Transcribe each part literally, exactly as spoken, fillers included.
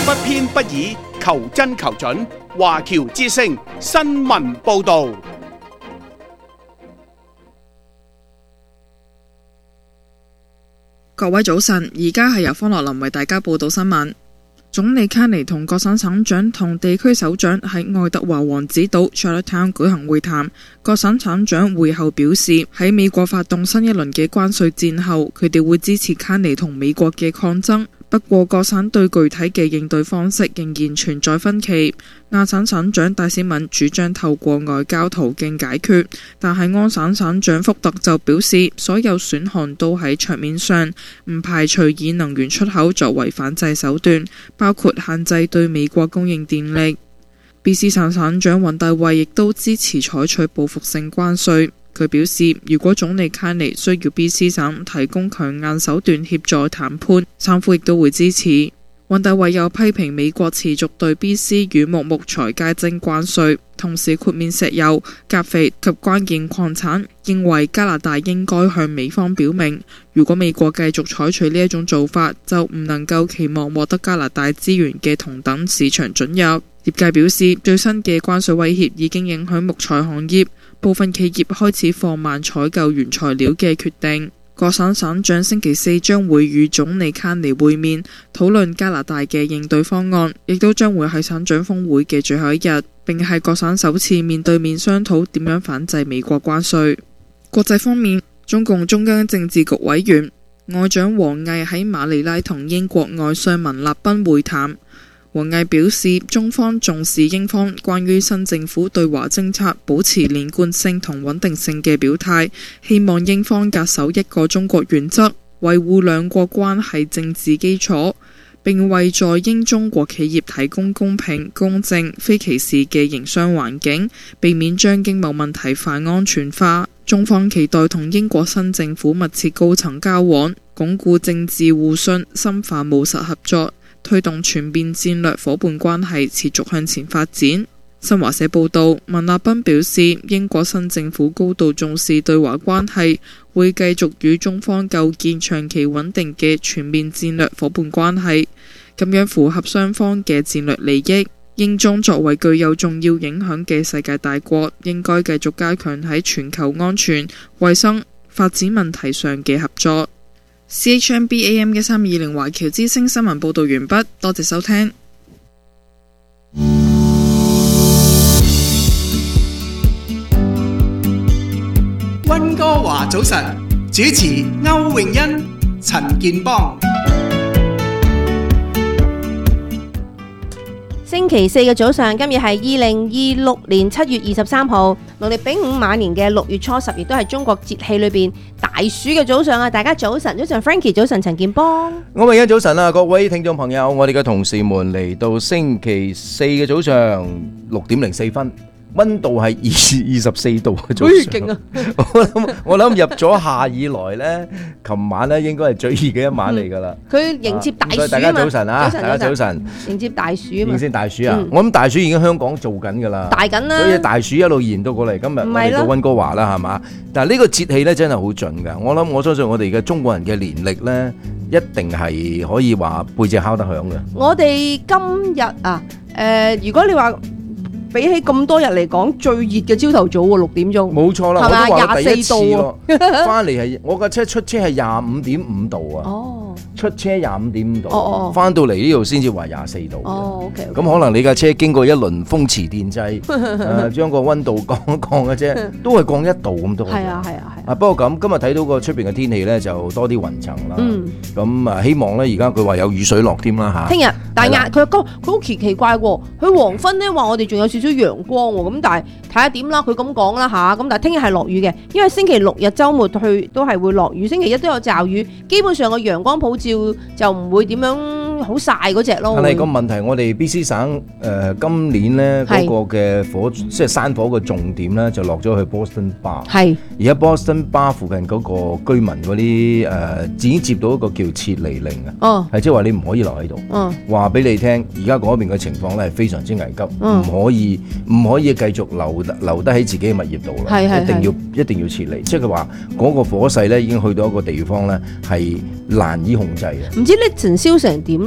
不偏不倚，求真求準。華僑之聲新聞報導。 各位早晨，而家係由方樂林為大家報道新聞。總理卡尼同各省省長同地區首長喺愛德華王子島 Charlottetown 舉行會談。各省省長會後表示，喺美國發動新一輪嘅關稅戰後，佢哋會支持卡尼同美國嘅抗爭。不過各省對具體嘅應對方式仍然存在分歧。亞省省長戴斯敏主張透過外交途徑解決，但係安省省長福特就表示，所有選項都喺桌面上，唔排除以能源出口作為反制手段，包括限制對美國供應電力。B C 省省長雲大衛亦都支持採取報復性關稅。佢表示，如果總理卡尼需要 B C 省提供強硬手段協助談判，省府亦都會支持。雲大衛又批評美國持續對 B C 與木木材加徵關稅，同時豁免石油、鉀肥及關鍵礦產，認為加拿大應該向美方表明，如果美國繼續採取呢一種做法，就唔能夠期望獲得加拿大資源嘅同等市場准入。業界表示，最新嘅關稅威脅已經影響木材行業，部分企業開始放慢採購原材料嘅決定。各省省長星期四將會與總理卡尼會面，討論加拿大嘅應對方案，亦都將會係省長峰會嘅最後一日，並係各省首次面對面商討點樣反制美國關稅。國際方面，中共中央政治局委員外長王毅喺馬尼拉同英國外相文立彬會談。王毅表示，中方重視英方關於新政府對華政策保持連貫性同穩定性嘅表態，希望英方恪守一個中國原則，維護兩國關係政治基礎，並為在英中國企業提供公平、公正、非歧視嘅營商環境，避免將經貿問題泛安全化。中方期待同英國新政府密切高層交往，鞏固政治互信，深化務實合作，推動全面戰略夥伴關係持續向前發展。新華社報道，文立彬表示，英國新政府高度重視對華關係，會繼續與中方構建長期穩定嘅全面戰略夥伴關係，咁樣符合雙方嘅戰略利益。英中作為具有重要影響嘅世界大國，應該繼續加強喺全球安全、衛生、發展問題上嘅合作。C H M B A M 嘅三二零華僑之聲新聞報道完畢，多謝收聽。 溫哥華早晨，主持歐詠欣、陳健邦。 星期四嘅早上，今日係二零二六年七月二十三號，農曆丙午晚年嘅六月初十，亦都係中國節氣裏邊大暑嘅早上啊！大家早晨，早晨 Frankie， 早晨陳健邦。 我哋而家早晨啊，各位聽眾朋友，我哋嘅同事們嚟到星期四嘅早上六點零四分。溫度係二二十四度嘅早上， 勁啊！ 我諗我諗入咗夏以來咧，琴晚咧應該係最熱嘅一晚嚟噶啦。 佢迎接大暑啊嘛！ 大家早晨啊，大家早晨， 迎接大暑啊嘛！ 迎接大暑啊！我諗大暑已經香港做緊噶啦， 大緊啦。 所以大暑一路延到過嚟，今日我哋到溫哥華啦，係嘛？但係呢個節氣咧真係好準噶。我諗我相信我哋嘅中國人嘅年曆咧，一定係可以話背脊敲得響嘅。我哋今日啊，誒，如果你話，比起咁多日嚟講，最熱嘅朝頭早喎，六點鐘。冇錯啦，係咪廿四度咯？翻嚟係我架車出車係廿五點五度啊！哦，出車廿五點五度。哦哦。翻到嚟呢度先至話廿四度。哦 ，OK。咁可能你架車經過一輪風馳電掣，誒將個溫度降一降嘅啫，都係降一度咁多。係啊係啊係。啊不過咁今日睇到個出邊嘅天氣咧，就多啲雲層啦。嗯。咁啊，希望咧而家佢話有雨水落添啦嚇。聽日，但係佢佢好奇奇怪喎，佢黃昏咧話我哋仲有少少陽光喎，咁但係睇下點啦，佢咁講啦吓，咁但係聽日係落雨嘅，因為星期六日週末去都係會落雨，星期一都有驟雨，基本上個陽光普照就唔會點樣好曬嗰隻咯。但係個問題，我哋 B C 省誒、呃、今年咧嗰、那個嘅火即係山火嘅重點咧就落咗去 Boston Bar， 係而家 Boston Bar 附近嗰個居民嗰啲誒已經接到一個叫撤離令啊，哦，係即係話你唔可以留喺度，嗯，話俾你聽，而家嗰邊嘅情況咧係非常之危急，唔、嗯、可以。唔可以繼續留留得喺自己嘅物業度啦，一定要一定要撤離。即係佢話嗰個火勢咧已經去到一個地方咧係難以控制嘅。唔知呢層燒成點咧？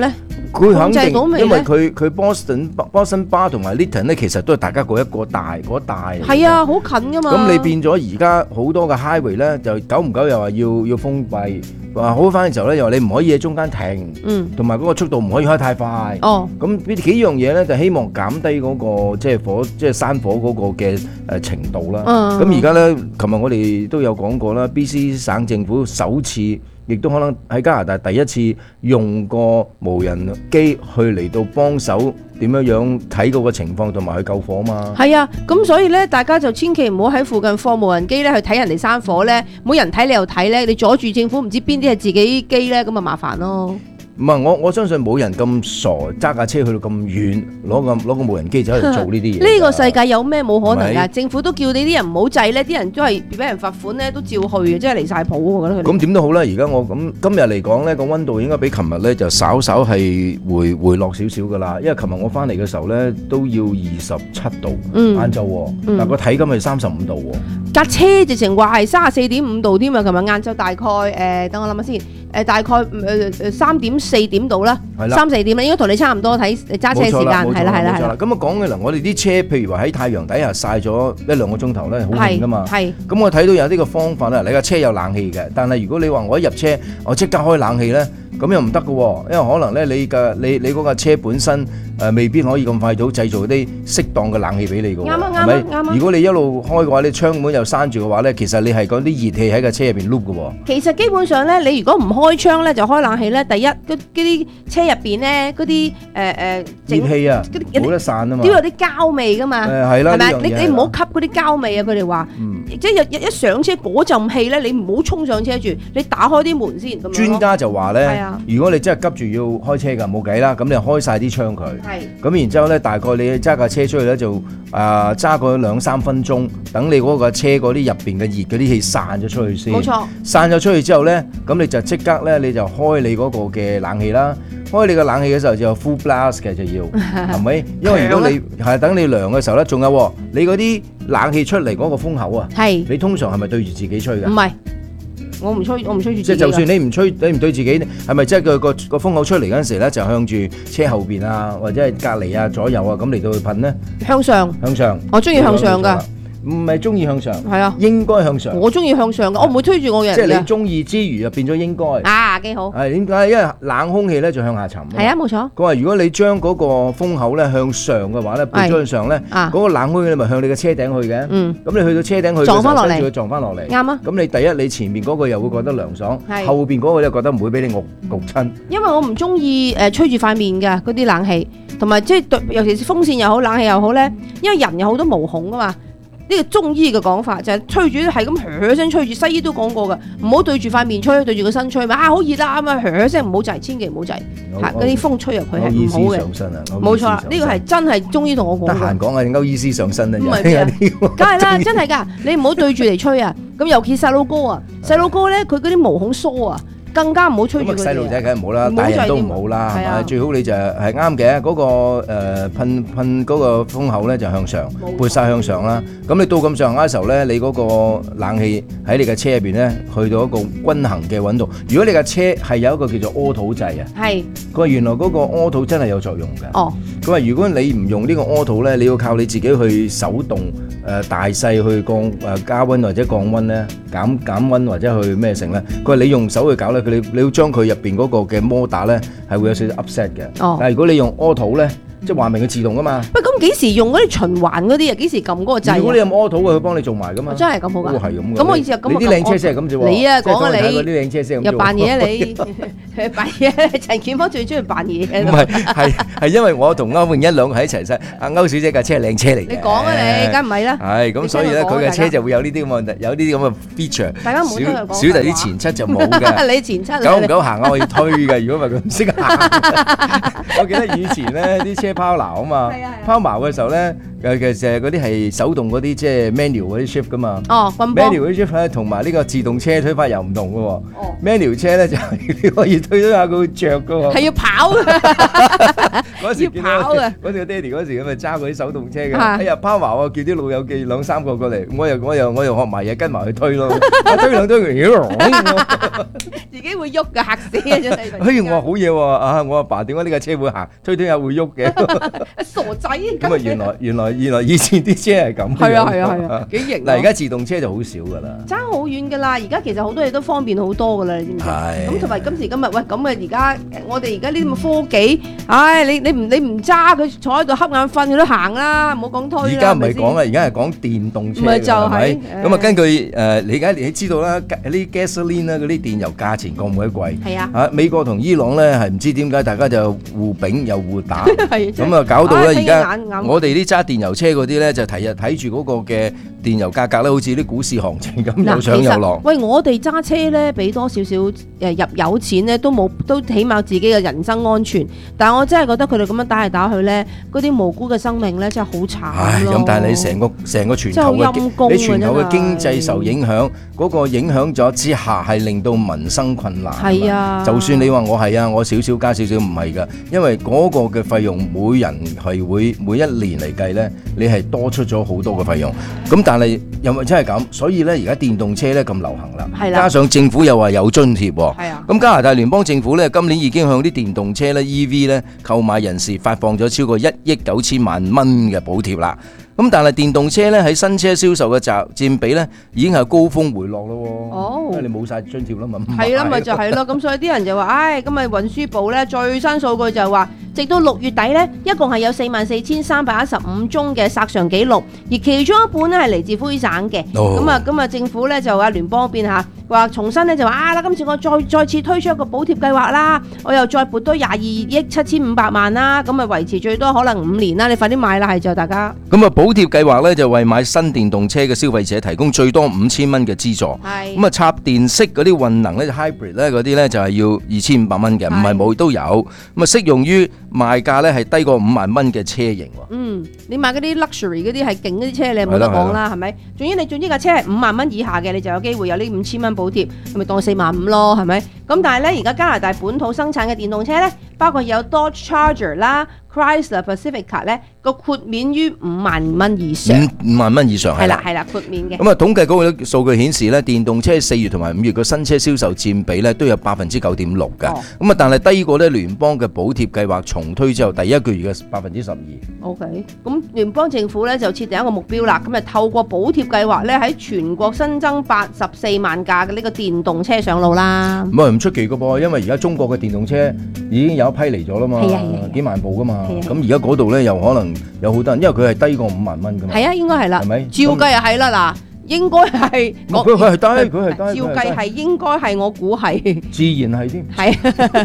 咧？ 佢肯定，因為佢佢 Boston Boston Bar 同埋 Lytton 咧，其實都係大家嗰一個大嗰一帶。 係啊，好近噶嘛。 咁你變咗而家好多嘅 highway 咧，就久唔久又話要要封閉，話好翻嘅時候咧，又話你唔可以喺中間停，嗯，同埋嗰個速度唔可以開太快。哦，咁呢幾樣嘢咧，就希望減低嗰個即係火即係山火嗰個嘅誒程度啦。咁而家咧，琴日我哋都有講過啦 ，B C 省政府首次，亦都可能喺加拿大第一次用個無人機去嚟到幫手點樣樣睇嗰個情況同埋去救火嘛。 係啊，咁所以咧，大家就千祈唔好喺附近放無人機咧去睇人哋山火咧，冇人睇你又睇咧，你阻住政府唔知邊啲係自己機咧，咁啊麻煩咯。 唔係，我我相信冇人咁傻揸架車去到咁遠，攞個攞個無人機走去做呢啲嘢。呢個世界有咩冇可能㗎？政府都叫你啲人唔好制咧，啲人都係俾人罰款咧，都照去嘅，即係離晒譜我覺得佢哋。 咁點都好啦，而家我咁今日嚟講咧，個溫度應該比琴日咧就稍稍係回回落少少㗎啦。因為琴日我翻嚟嘅時候咧都要二十七度，晏晝，但個體感係三十五度喎。 架車直情話係三十四點五度添啊！琴日晏晝大概誒，等我諗下先，誒大概誒誒三點四點度啦，三四點啦，應該同你差唔多睇揸車時間，係啦係啦係啦。 咁啊講嘅嗱，我哋啲車譬如話喺太陽底下曬咗一兩個鐘頭咧，好熱㗎嘛。係。咁我睇到有呢個方法啦，你架車有冷氣嘅，但係如果你話我一入車，我即刻開冷氣咧，咁又唔得㗎喎，因為可能咧你嘅你你嗰架車本身誒未必可以咁快到製造啲適當嘅冷氣俾你㗎喎。啱啊啱啊啱啊！如果你一路開嘅話，你窗門又閂住嘅話咧，其實你係嗰啲熱氣喺架車入邊碌㗎喎。 其實基本上咧，你如果唔開窗咧，就開冷氣咧，第一嗰啲車入邊咧嗰啲誒誒熱氣啊，冇得散啊嘛， 都有啲膠味㗎嘛。 誒係啦， 係咪？你你唔好吸嗰啲膠味啊！佢哋話，即係一一上車嗰陣氣咧，你唔好衝上車住，你打開啲門先咁樣。 專家就話咧，如果你真係急住要開車㗎，冇計啦，咁你開晒啲窗佢。係。咁然之後咧，大概你揸架車出去咧，就啊揸個兩三分鐘，等你嗰個車嗰啲入邊嘅熱嗰啲氣散咗出去先。冇錯。散咗出去之後咧，咁你就即刻咧，你就開你嗰個嘅冷氣啦。開你個冷氣嘅時候就有 full blast 嘅就要，係咪？因為如果你係等你涼嘅時候咧，仲有你嗰啲冷氣出嚟嗰個風口啊，係你通常係咪對住自己吹㗎？唔係。我唔吹，我唔吹住自己。即係就算你唔吹，你唔對自己，係咪即係個個個風口出嚟嗰陣時咧，就向住車後邊啊，或者係隔離啊、左右啊咁嚟到去噴咧？向上。向上。我中意向上㗎。唔係中意向上，係啊，應該向上。我中意向上嘅，我唔會推住我嘅人嘅。即係你中意之餘，就變咗應該。啊，幾好。係點解？因為冷空氣咧就向下沉。係啊，冇錯。佢話如果你將嗰個風口咧向上嘅話咧，背咗向上咧，嗰個冷空氣你咪向你嘅車頂去嘅。嗯。咁你去到車頂去撞翻落嚟，跟住佢撞翻落嚟。啱啊。咁你第一，你前面嗰個又會覺得涼爽，後邊嗰個又覺得唔會俾你焗焗親。因為我唔中意誒吹住塊面嘅嗰啲冷氣，同埋即係對，尤其是風扇又好，冷氣又好咧，因為人有好多毛孔噶嘛。呢個中醫嘅講法就係吹住係咁噓噓聲吹住，西醫都講過㗎，唔好對住塊面吹，對住個身吹嘛，啊好熱啦咁啊噓噓聲唔好滯，千祈唔好滯，嚇嗰啲風吹入去係唔好嘅。冇錯，呢個係真係中醫同我講。得閒講啊，勾醫師上身啊，唔係啊，梗係啦，真係㗎，你唔好對住嚟吹啊。咁尤其細路哥啊，細路哥咧佢嗰啲毛孔疏啊。更加唔好吹住佢哋。咁細路仔梗係唔好啦，大人都唔好啦，係咪？最好你就係啱嘅，嗰個誒噴噴嗰個風口咧就向上，撥曬向上啦。咁你到咁上下嘅時候咧，你嗰個冷氣喺你嘅車入邊咧，去到一個均衡嘅溫度。如果你架車係有一個叫做柯土掣啊，係，佢話原來嗰個柯土真係有作用嘅。哦，佢話如果你唔用呢個柯土咧，你要靠你自己去手動誒大細去降誒加溫或者降溫咧，減減溫或者去咩成咧。佢話你用手去搞咧。佢你你要將佢入邊嗰個嘅摩打咧係會有少少 upset 嘅，哦、但係如果你用 auto 咧，即係話明佢自動噶嘛。喂，咁幾時用嗰啲循環嗰啲啊？幾時撳嗰個掣？如果你用 auto 嘅，佢幫你做埋噶嘛。真係咁好㗎？係咁。咁我意思係咁。你啲靚車先係咁啫喎。你啊，講啊你。啲靚車先咁。又扮嘢啊你？扮嘢，陳建邦最中意扮嘢。唔係，係係因為我同歐永一兩個喺一齊曬。阿歐小姐架車係靚車嚟嘅。你講啊你，梗唔係啦。係咁，所以咧佢嘅車就會有呢啲咁嘅有呢啲咁嘅 feature。大家唔好聽佢講。小弟啲前七就冇嘅。你前七。久唔久行下可以推嘅，如果唔係佢唔識行。我記得以前咧啲車拋錨啊嘛，拋錨嘅時候咧，誒其實嗰啲係手動嗰啲即係 manual 嗰啲 shift 噶嘛。哦，manual 嗰啲 shift 咧同埋呢個自動車推法又唔同嘅喎。哦，manual 車咧就你可以推到下佢會著嘅喎。係要跑嘅。 嗰時見到嗰時個爹哋嗰時咁咪揸嗰啲手動車嘅，哎呀拋埋我叫啲老友記兩三個過嚟，我又我又我又學埋嘢跟埋去推咯，推兩推自己會喐嘅嚇死嘅真係。 哎我話好嘢喎啊！我阿爸點解呢架車會行，推推下會喐嘅？ 傻仔咁啊！原來原來原來以前啲車係咁。 係啊係啊係啊，幾型！ 嗱而家自動車就好少㗎啦， 爭好遠㗎啦！而家其實好多嘢都方便好多㗎啦，你知唔知？咁同埋今時今日喂咁嘅而家我哋而家呢啲咁嘅科技，唉你你唔你唔揸佢坐喺度瞌眼瞓佢都行啦，唔好講推啦。 而家唔係講啊，而家係講電動車。 咪就係咁啊！根據誒你而家你知道啦，啲 gasoline 啦嗰啲電油價錢咁鬼貴。係啊！啊美國同伊朗咧係唔知點解大家就互丙又互打，咁啊搞到咧而家我哋啲揸電油車嗰啲咧就提日睇住嗰個嘅電油價格咧，好似啲股市行情咁有上有落。 喂，我哋揸車咧俾多少少誒入油錢咧，都冇都起碼自己嘅人身安全。但係我真係覺得佢哋咁樣打嚟打去咧，嗰啲無辜嘅生命咧真係好慘咯。 咁但係你成個成個全球嘅你全球嘅經濟受影響，嗰個影響咗之下係令到民生困難。 係啊， 就算你話我係啊，我少少加少少唔係㗎，因為嗰個嘅費用每人係會每一年嚟計咧，你係多出咗好多嘅費用。咁但係又咪真係咁？所以咧而家電動車咧咁流行啦，係啦，加上政府又話有津貼喎。係啊，咁加拿大聯邦政府咧今年已經向啲電動車咧 E V 咧購買人士發放咗超過一億九千萬蚊嘅補貼啦。咁但係電動車咧喺新車銷售嘅佔佔比咧已經係高峰回落咯喎。哦，因為你冇晒津貼啦嘛。 係啦，咪就係咯。咁所以啲人就話，唉，咁咪運輸部咧最新數據就係話，直到六月底咧，一共係有四萬四千三百一十五宗嘅索償記錄，而其中一半咧係嚟自魁省嘅。咁啊，咁啊，政府咧就話聯邦邊嚇話重新咧就話啊啦，今次我再再次推出一個補貼計劃啦，我又再撥多廿二億七千五百萬啦，咁啊維持最多可能五年啦。你快啲買啦，係就大家。 咁啊補貼計劃咧就為買新電動車嘅消費者提供最多五千蚊嘅資助。係。咁啊插電式嗰啲混能咧 hybrid 咧嗰啲咧就係要二千五百蚊嘅，唔係冇都有。咁啊適用於賣價咧係低過五萬蚊嘅車型。 嗯，你買嗰啲 luxury 嗰啲係勁嗰啲車，你冇得講啦，係咪？總之你總之架車係五萬蚊以下嘅，你就有機會有呢五千蚊補貼，係咪當四萬五咯？係咪？咁但係咧，而家加拿大本土生產嘅電動車咧，包括有 Dodge Charger 啦、Chrysler Pacifica 咧，個豁免於五萬蚊以上。 五萬蚊以上係啦係啦，豁免嘅。 咁啊，統計嗰個數據顯示咧，電動車四月同埋五月個新車銷售佔比咧都有百分之九點六㗎。咁啊，但係低過咧聯邦嘅補貼計劃重推之後第一個月嘅百分之十二。OK， 咁聯邦政府咧就設定一個目標啦，咁啊透過補貼計劃咧喺全國新增八十四萬架嘅呢個電動車上路啦。 唔係唔出奇㗎噃，因為而家中國嘅電動車已經有一批嚟咗啦嘛，係啊係啊，幾萬部㗎嘛。咁而家嗰度咧又可能有好多人，因為佢係低過五萬蚊㗎嘛。 係啊，應該係啦，係咪？照計又係啦嗱。應該係佢佢係低，佢係低。 照計係應該係，我估係。 自然係添。 係。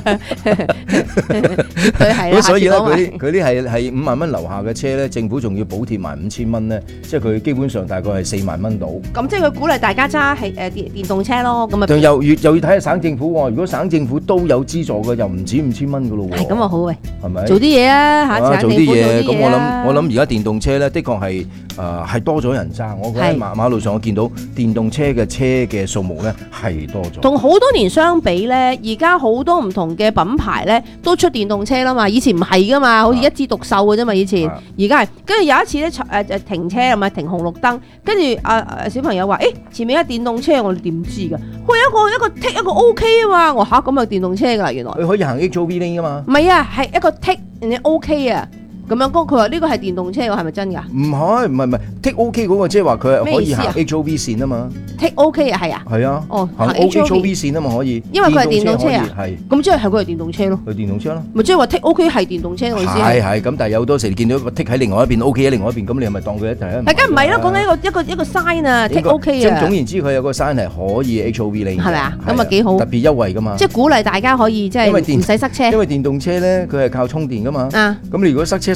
佢係啦。 咁所以咧，佢啲佢啲係係五萬蚊樓下嘅車咧，政府仲要補貼埋五千蚊咧，即係佢基本上大概係四萬蚊到。 咁即係佢鼓勵大家揸係誒電電動車咯，咁啊。 又又要睇下省政府喎，如果省政府都有資助嘅，又唔止五千蚊噶咯喎。 係咁啊，好嘅。 係咪？ 做啲嘢啊嚇！ 做啲嘢。咁我諗我諗而家電動車咧，的確係誒係多咗人揸。我覺得馬馬路上我見到電動車嘅車嘅數目咧係多咗， 同好多年相比咧，而家好多唔同嘅品牌咧都出電動車啦嘛，以前唔係噶嘛，好似一枝獨秀嘅啫嘛，以前，而家係，跟住有一次咧誒誒停車係咪停紅綠燈，跟住啊啊小朋友話，誒前面有電動車，我哋點知㗎？佢有一個一個 tick 一個 OK 啊嘛，我嚇咁啊電動車㗎啦，原來佢可以行 H O V lane 㗎嘛？ 唔係啊，係一個 tick 人哋 OK 啊。咁樣講，佢話呢個係電動車喎，係咪真㗎？ 唔係，唔係唔係 ，Take OK 嗰個即係話佢係可以行 H O V 線啊嘛。 Take OK 啊，係啊。係啊。哦，行 H O V 線啊嘛，可以。 因為佢係電動車啊。 係。 咁即係係佢係電動車咯。 係電動車咯。 咪即係話 Take OK 係電動車我意思係。 係係，咁但係有好多時你見到一個 Take 喺另外一邊 OK 喺另外一邊，咁你係咪當佢一齊啊？ 大家唔係咯，講緊一個一個一個 sign 啊 ，Take OK 啊。 總言之，佢有個 sign 係可以 H O V 嚟嘅。係咪啊？咁啊幾好。 特別優惠㗎嘛。 即係鼓勵大家可以即係唔使塞車。 因為電動車咧，佢係靠充電㗎嘛。啊。咁你如果塞車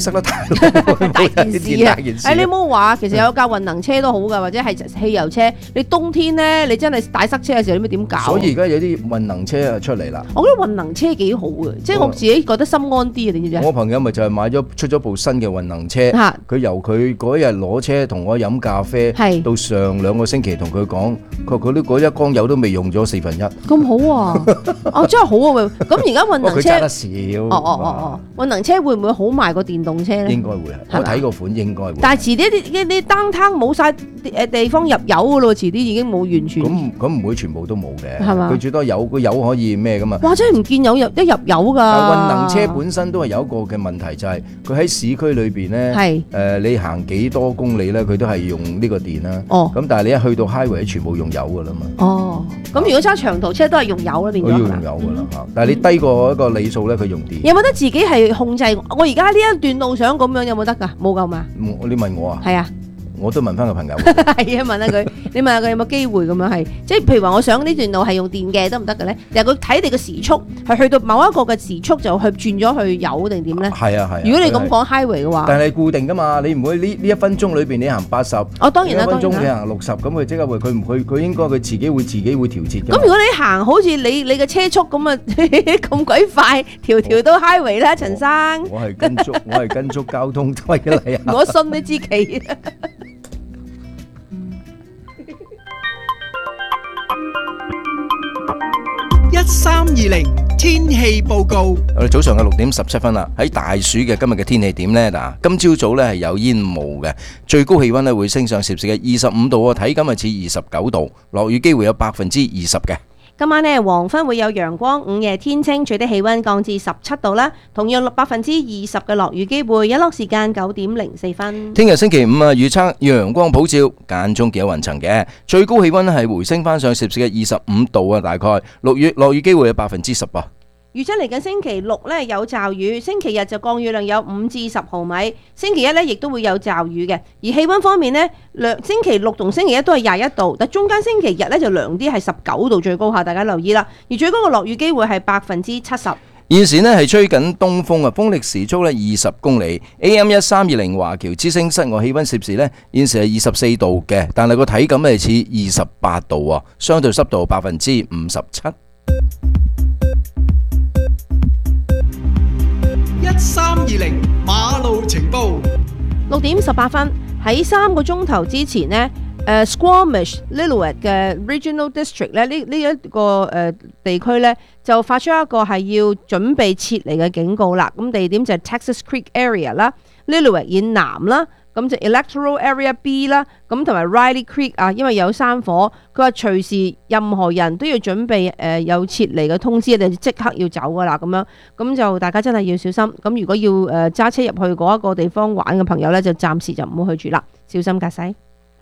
塞得太耐， 大件事啊！誒，你唔好話，其實有架運能車都好㗎，或者係汽油車。你冬天咧，你真係大塞車嘅時候，你點搞？ 所以而家有啲運能車啊出嚟啦。 我覺得運能車幾好嘅，即係我自己覺得心安啲啊！你知唔知啊？ 我朋友咪就係買咗出咗部新嘅運能車，佢由佢嗰日攞車同我飲咖啡，到上兩個星期同佢講，佢佢啲嗰一缸油都未用咗四分一。咁好啊！哦，真係好啊！咁而家運能車， 佢揸得少。 哦哦哦哦，運能車會唔會好賣過電動車咧？ 應該會係，我睇個款應該會。 但係遲啲啲啲 downtown 冇晒誒地方入油㗎咯，遲啲已經冇完全。 咁咁唔會全部都冇嘅， 係嘛？ 佢最多有個油可以咩㗎嘛？ 哇！真係唔見有入一入油㗎。 運能車本身都係有一個嘅問題，就係佢喺市區裏邊咧，誒、呃、你行幾多公里咧，佢都係用呢個電啦。哦。咁但係你一去到 highway 全部用油㗎啦嘛。 哦。咁如果揸長途車都係用油啦，變咗。 要用油㗎啦嚇，但係你低過一個里數咧，佢用電。 有冇得自己係控制？我而家呢一段路想咁樣有冇得㗎？冇夠嘛？ 你問我啊？ 係啊。 我都問翻個朋友， 係啊，問下佢，你問下佢有冇機會咁樣係，即係譬如話我想呢段路係用電嘅得唔得嘅咧？定係佢睇你個時速係去到某一個嘅時速就去轉咗去油定點咧？ 係啊係。 如果你咁講 highway 嘅話， 但係固定㗎嘛，你唔會呢呢一分鐘裏邊你行八十， 哦當然啦， 一分鐘你行六十，咁佢即刻會佢唔佢佢應該佢自己會自己會調節。 咁如果你行好似你你嘅車速咁啊咁鬼快，條條都 highway 啦，陳生。 我係跟足我係跟足交通規例啊！ 我信你知其。 一三二零天氣報告。 我哋早上嘅六點十七分啦，喺大暑嘅今日嘅天氣點呢？嗱，今朝早呢係有煙霧嘅，最高氣溫呢會升上攝氏嘅二十五度啊，體感係似二十九度，落雨機會有百分之二十嘅。 今晚呢，黃昏會有陽光，午夜天清，最低氣溫降至十七度啦。同樣百分之二十嘅落雨機會，日落時間九點零四分。 聽日星期五啊，預測陽光普照，間中見有雲層嘅，最高氣溫係回升翻上攝氏嘅二十五度啊，大概落雨落雨機會有百分之十啊。 預測嚟緊星期六呢有驟雨，星期日就降雨量有五至十毫米，星期一呢亦都會有驟雨嘅。而氣溫方面呢，兩星期六同星期一都係廿一度，但中間星期日呢就涼啲，係十九度最高下，大家留意啦。而最高嘅落雨機會係百分之七十。 現時呢係吹緊東風啊，風力時速呢二十公里。A M 一三二零華僑之聲室外氣溫攝氏呢現時係二十四度嘅，但係個體感係似二十八度啊，相對濕度百分之五十七。 一三二零馬路情報。 六點十八分，喺三個鐘頭之前呢，誒 Squamish Lillooet 嘅 Regional District 咧，呢呢一個誒地區咧就發出一個係要準備撤離嘅警告啦。咁地點就係 Texas Creek Area 啦，Lillooet 以南啦。咁就 Electoral Area B 啦，咁同埋 Riley Creek 啊，因為有山火，佢話隨時任何人都要準備誒、呃、有撤離嘅通知，你就即刻要走噶啦，咁樣咁就大家真係要小心。咁如果要誒揸、呃、車入去嗰一個地方玩嘅朋友咧，就暫時就唔好去住啦，小心駕駛。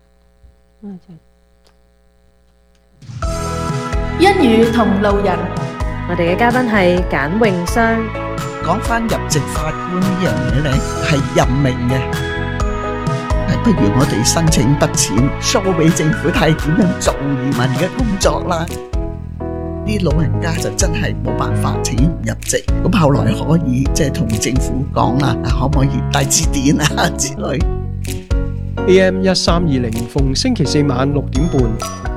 一語同路人，我哋嘅嘉賓係簡詠雙。 講翻入籍法官呢樣嘢咧，係任命嘅。不如我哋申請筆錢 show 俾政府睇點樣做移民嘅工作啦。啲老人家就真係冇辦法請唔入籍，咁後來可以即係同政府講啦，可唔可以帶字典啊之類。 A M 一三二零逢星期四晚六點半。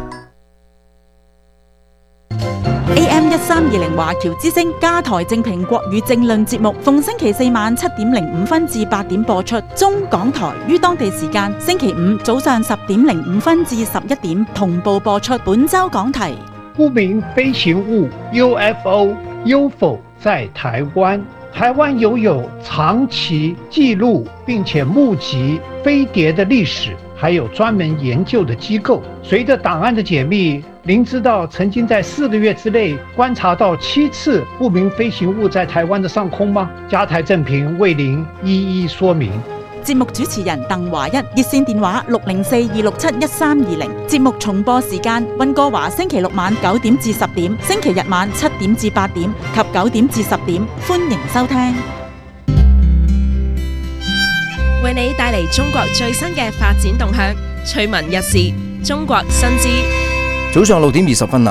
A M 一三二零華僑之聲加台正評國語政論節目，逢星期四晚七點零五分至八點播出。中港台於當地時間星期五早上十點零五分至十一點同步播出。本周講題： 不明飛行物 U F O、U F O 在台灣。台灣擁有長期記錄並且目擊飛碟的歷史，還有專門研究的機構。隨着檔案的解密，您知道曾經在四個月之內觀察到七次不明飛行物在台灣的上空嗎？加台正評為您一一說明。 節目主持人鄧華一，熱線電話六零四二六七一三二零。節目重播時間：溫哥華星期六晚九點至十點，星期日晚七點至八點及九點至十點。歡迎收聽， 為你帶嚟中國最新嘅發展動向，趣聞軼事，中國新知。 早上六點二十分啦。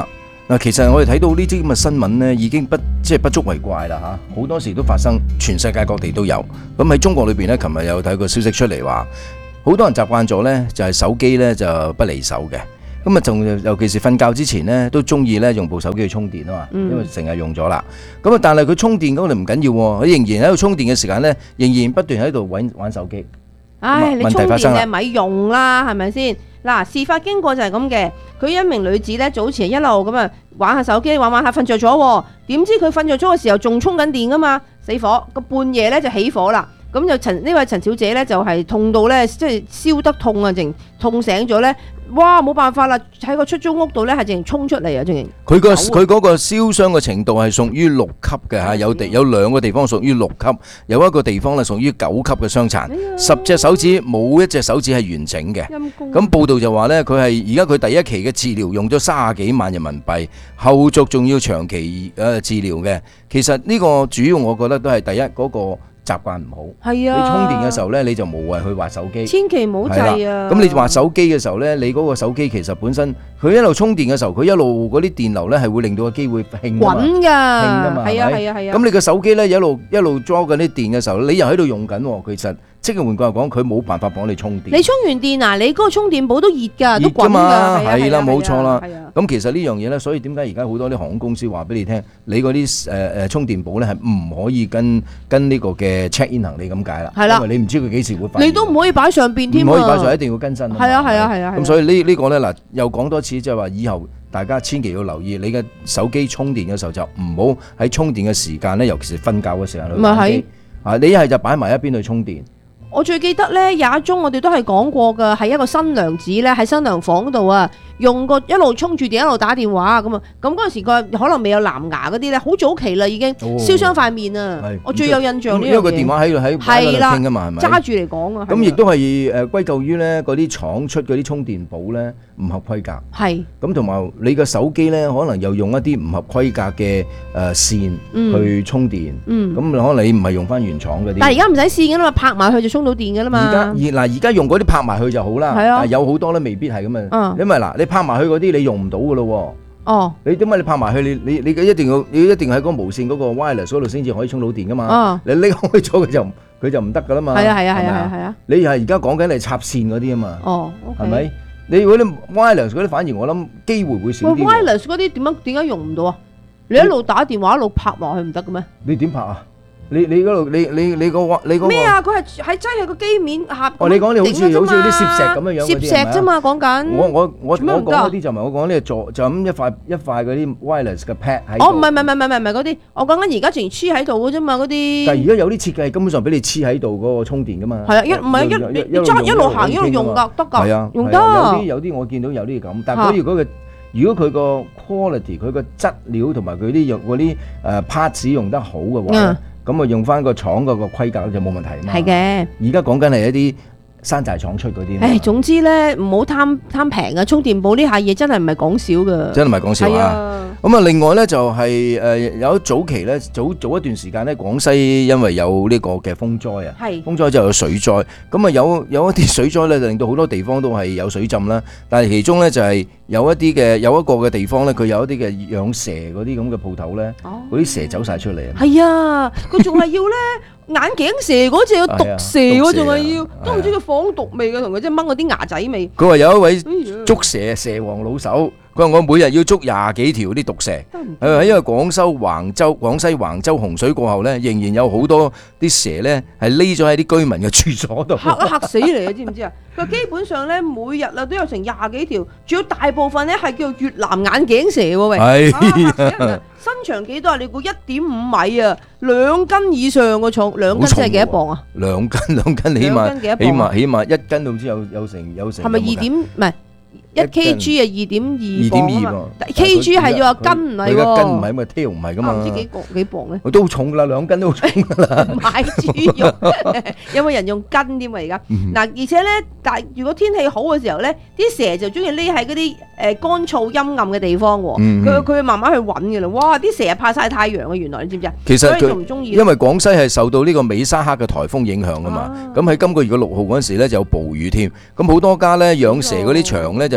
嗱，其實我哋睇到呢啲咁嘅新聞呢，已經不即係不足為怪啦嚇，好多時都發生，全世界各地都有。咁喺中國裏邊呢，琴日有睇個消息出嚟話，好多人習慣咗呢，就係手機呢就不離手嘅。咁啊，仲尤其是瞓覺之前呢，都中意呢用部手機去充電啊嘛，因為成日用咗啦。咁啊，但係佢充電嗰度唔緊要喎，佢仍然喺度充電嘅時間呢，仍然不斷喺度玩玩手機。 唉，你充電你咪用啦，係咪先？嗱，事發經過就係咁嘅。佢一名女子呢，早前一路咁啊玩下手機，玩玩下瞓着咗，點知佢瞓着咗嘅時候仲充緊電噶嘛，死火！個半夜呢就起火啦。咁就陳呢位陳小姐呢，就係痛到呢，即係燒得痛啊，淨痛醒咗呢。哇！冇辦法啦，喺個出租屋度呢，係淨衝出嚟啊，淨佢個佢嗰個燒傷嘅程度係屬於六級嘅嚇，有地有兩個地方屬於六級，有一個地方咧屬於九級嘅傷殘，十隻手指冇一隻手指係完整嘅。咁報道就話呢，佢係而家佢第一期嘅治療用咗三十幾萬人民幣，後續仲要長期誒治療嘅。其實呢個主要我覺得都係第一嗰個習慣唔好， 係啊！ 你充電嘅時候咧，你就無謂去滑手機， 千祈唔好掣啊！ 咁你滑手機嘅時候咧，你嗰個手機其實本身佢一路充電嘅時候，佢一路嗰啲電流咧係會令到個機會興㗎嘛， 滾㗎，係啊係啊係啊！ 咁你個手機咧一路一路裝緊啲電嘅時候，你又喺度用緊，其實即係換句話講，佢冇辦法幫你充電。 你充完電啊，你嗰個充電寶都熱㗎，都滾㗎， 係啦，冇錯啦。咁其實呢樣嘢咧，所以點解而家好多啲航空公司話俾你聽，你嗰啲誒誒充電寶咧係唔可以跟跟呢個嘅 check in 行李咁解啦，因為你唔知佢幾時會發。 你都唔可以擺上邊添， 唔可以擺上，一定要更新。 係啊係啊係啊。 咁所以呢呢個咧嗱，又講多次，即係話以後大家千祈要留意，你嘅手機充電嘅時候就唔好喺充電嘅時間咧，尤其是瞓覺嘅時間去玩機。啊，你一係就擺埋一邊去充電。 我最記得咧有一宗我哋都係講過㗎，係一個新娘子咧喺新娘房度啊，用個一路充住電一路打電話咁啊，咁嗰陣時佢可能未有藍牙嗰啲咧，好早期啦已經燒傷塊面啊！我最有印象呢樣嘢， 因為個電話喺度喺喺度傾㗎嘛，係咪？ 揸住嚟講啊！ 咁亦都係誒歸咎於咧嗰啲廠出嗰啲充電寶咧唔合規格。係。咁同埋你個手機咧，可能又用一啲唔合規格嘅誒線去充電。嗯。咁可能你唔係用翻原廠嗰啲。但係而家唔使線㗎啦嘛，拍埋去就充到電㗎啦嘛。而家而嗱而家用嗰啲拍埋去就好啦。係啊。有好多咧未必係咁啊。因為嗱你拍埋去嗰啲你用唔到噶咯喎，哦，你點解你拍埋去你你你一定要你一定喺嗰個無線嗰個 wireless 嗰度先至可以充到電噶嘛，哦，你拎開咗佢就佢就唔得噶啦嘛，係啊係啊係啊係啊，你係而家講緊係插線嗰啲啊嘛，哦，係咪？你如果你 wireless 嗰啲反而我諗機會會少啲。wireless 嗰啲點樣點解用唔到啊？你一路打電話一路拍落去唔得嘅咩？你點拍啊？你你嗰度你你你個你個咩啊？佢係喺擠喺個機面下。哦，你講你好似好似啲攝石咁樣樣嗰啲係咪？攝石啫嘛，講緊。我我我我講嗰啲就唔係我講呢個座，就咁一塊一塊嗰啲 wireless 嘅 pad 喺度。哦，唔係唔係唔係唔係唔係嗰啲，我講緊而家仲黐喺度嘅啫嘛，嗰啲。但係而家有啲設計係根本上俾你黐喺度嗰個充電噶嘛。係啊，一唔係一你揸一路行一路用㗎，得㗎。係啊，用得。有啲有啲我見到有啲咁，但係如果佢如果佢個 quality 佢個質料同埋佢啲用嗰啲誒 parts 用得好嘅話。咁啊，用翻個廠嗰個規格就冇問題嘛。係嘅。而家講緊係一啲山寨廠出嗰啲。誒，總之咧，唔好貪貪平啊！充電寶呢下嘢真係唔係講少㗎。真係唔係講笑啊！咁啊，另外咧就係誒有早期咧，早早一段時間咧，廣西因為有呢個嘅風災啊，係風災就有水災。咁啊，有有一啲水災咧，就令到好多地方都係有水浸啦。但係其中咧就係有一啲嘅有一個嘅地方咧，佢有一啲嘅養蛇嗰啲咁嘅鋪頭咧，嗰啲蛇走曬出嚟啊！係啊，佢仲係要咧。眼鏡蛇嗰隻有毒蛇喎，仲係要都唔知佢放毒味嘅，同佢即係掹嗰啲牙仔味。佢話有一位捉蛇蛇王老手，佢話我每日要捉廿幾條啲毒蛇。係啊，因為廣州橫州廣西橫州洪水過後咧，仍然有好多啲蛇咧係匿咗喺啲居民嘅住所度。嚇嚇死你啊！知唔知啊？佢基本上咧每日啊都有成廿幾條，仲有大部分咧係叫越南眼鏡蛇喎喂。係。身長幾多啊？你估一點五米啊，兩斤以上個重，兩斤即係幾多磅啊？兩斤兩斤起碼起碼起碼一斤都唔知有有成有成。係咪二點唔係一 kg 啊？二點二磅啊嘛 ，kg 係要話斤唔係喎。佢斤唔係咁啊 ，tail 唔係噶嘛。唔知幾個幾磅咧？都好重噶啦，兩斤都好重噶啦。買豬肉有冇人用斤添啊？而家嗱，而且咧，但係如果天氣好嘅時候咧，啲蛇就中意匿喺嗰啲誒乾燥陰暗嘅地方喎。佢佢會慢慢去揾嘅啦。哇！啲蛇怕曬太陽啊，原來你知唔知啊？其實佢唔中意，因為廣西係受到呢個美沙克嘅颱風影響啊嘛。咁喺今個月嘅六號嗰陣時咧就有暴雨添。咁好多家咧養蛇嗰啲場咧就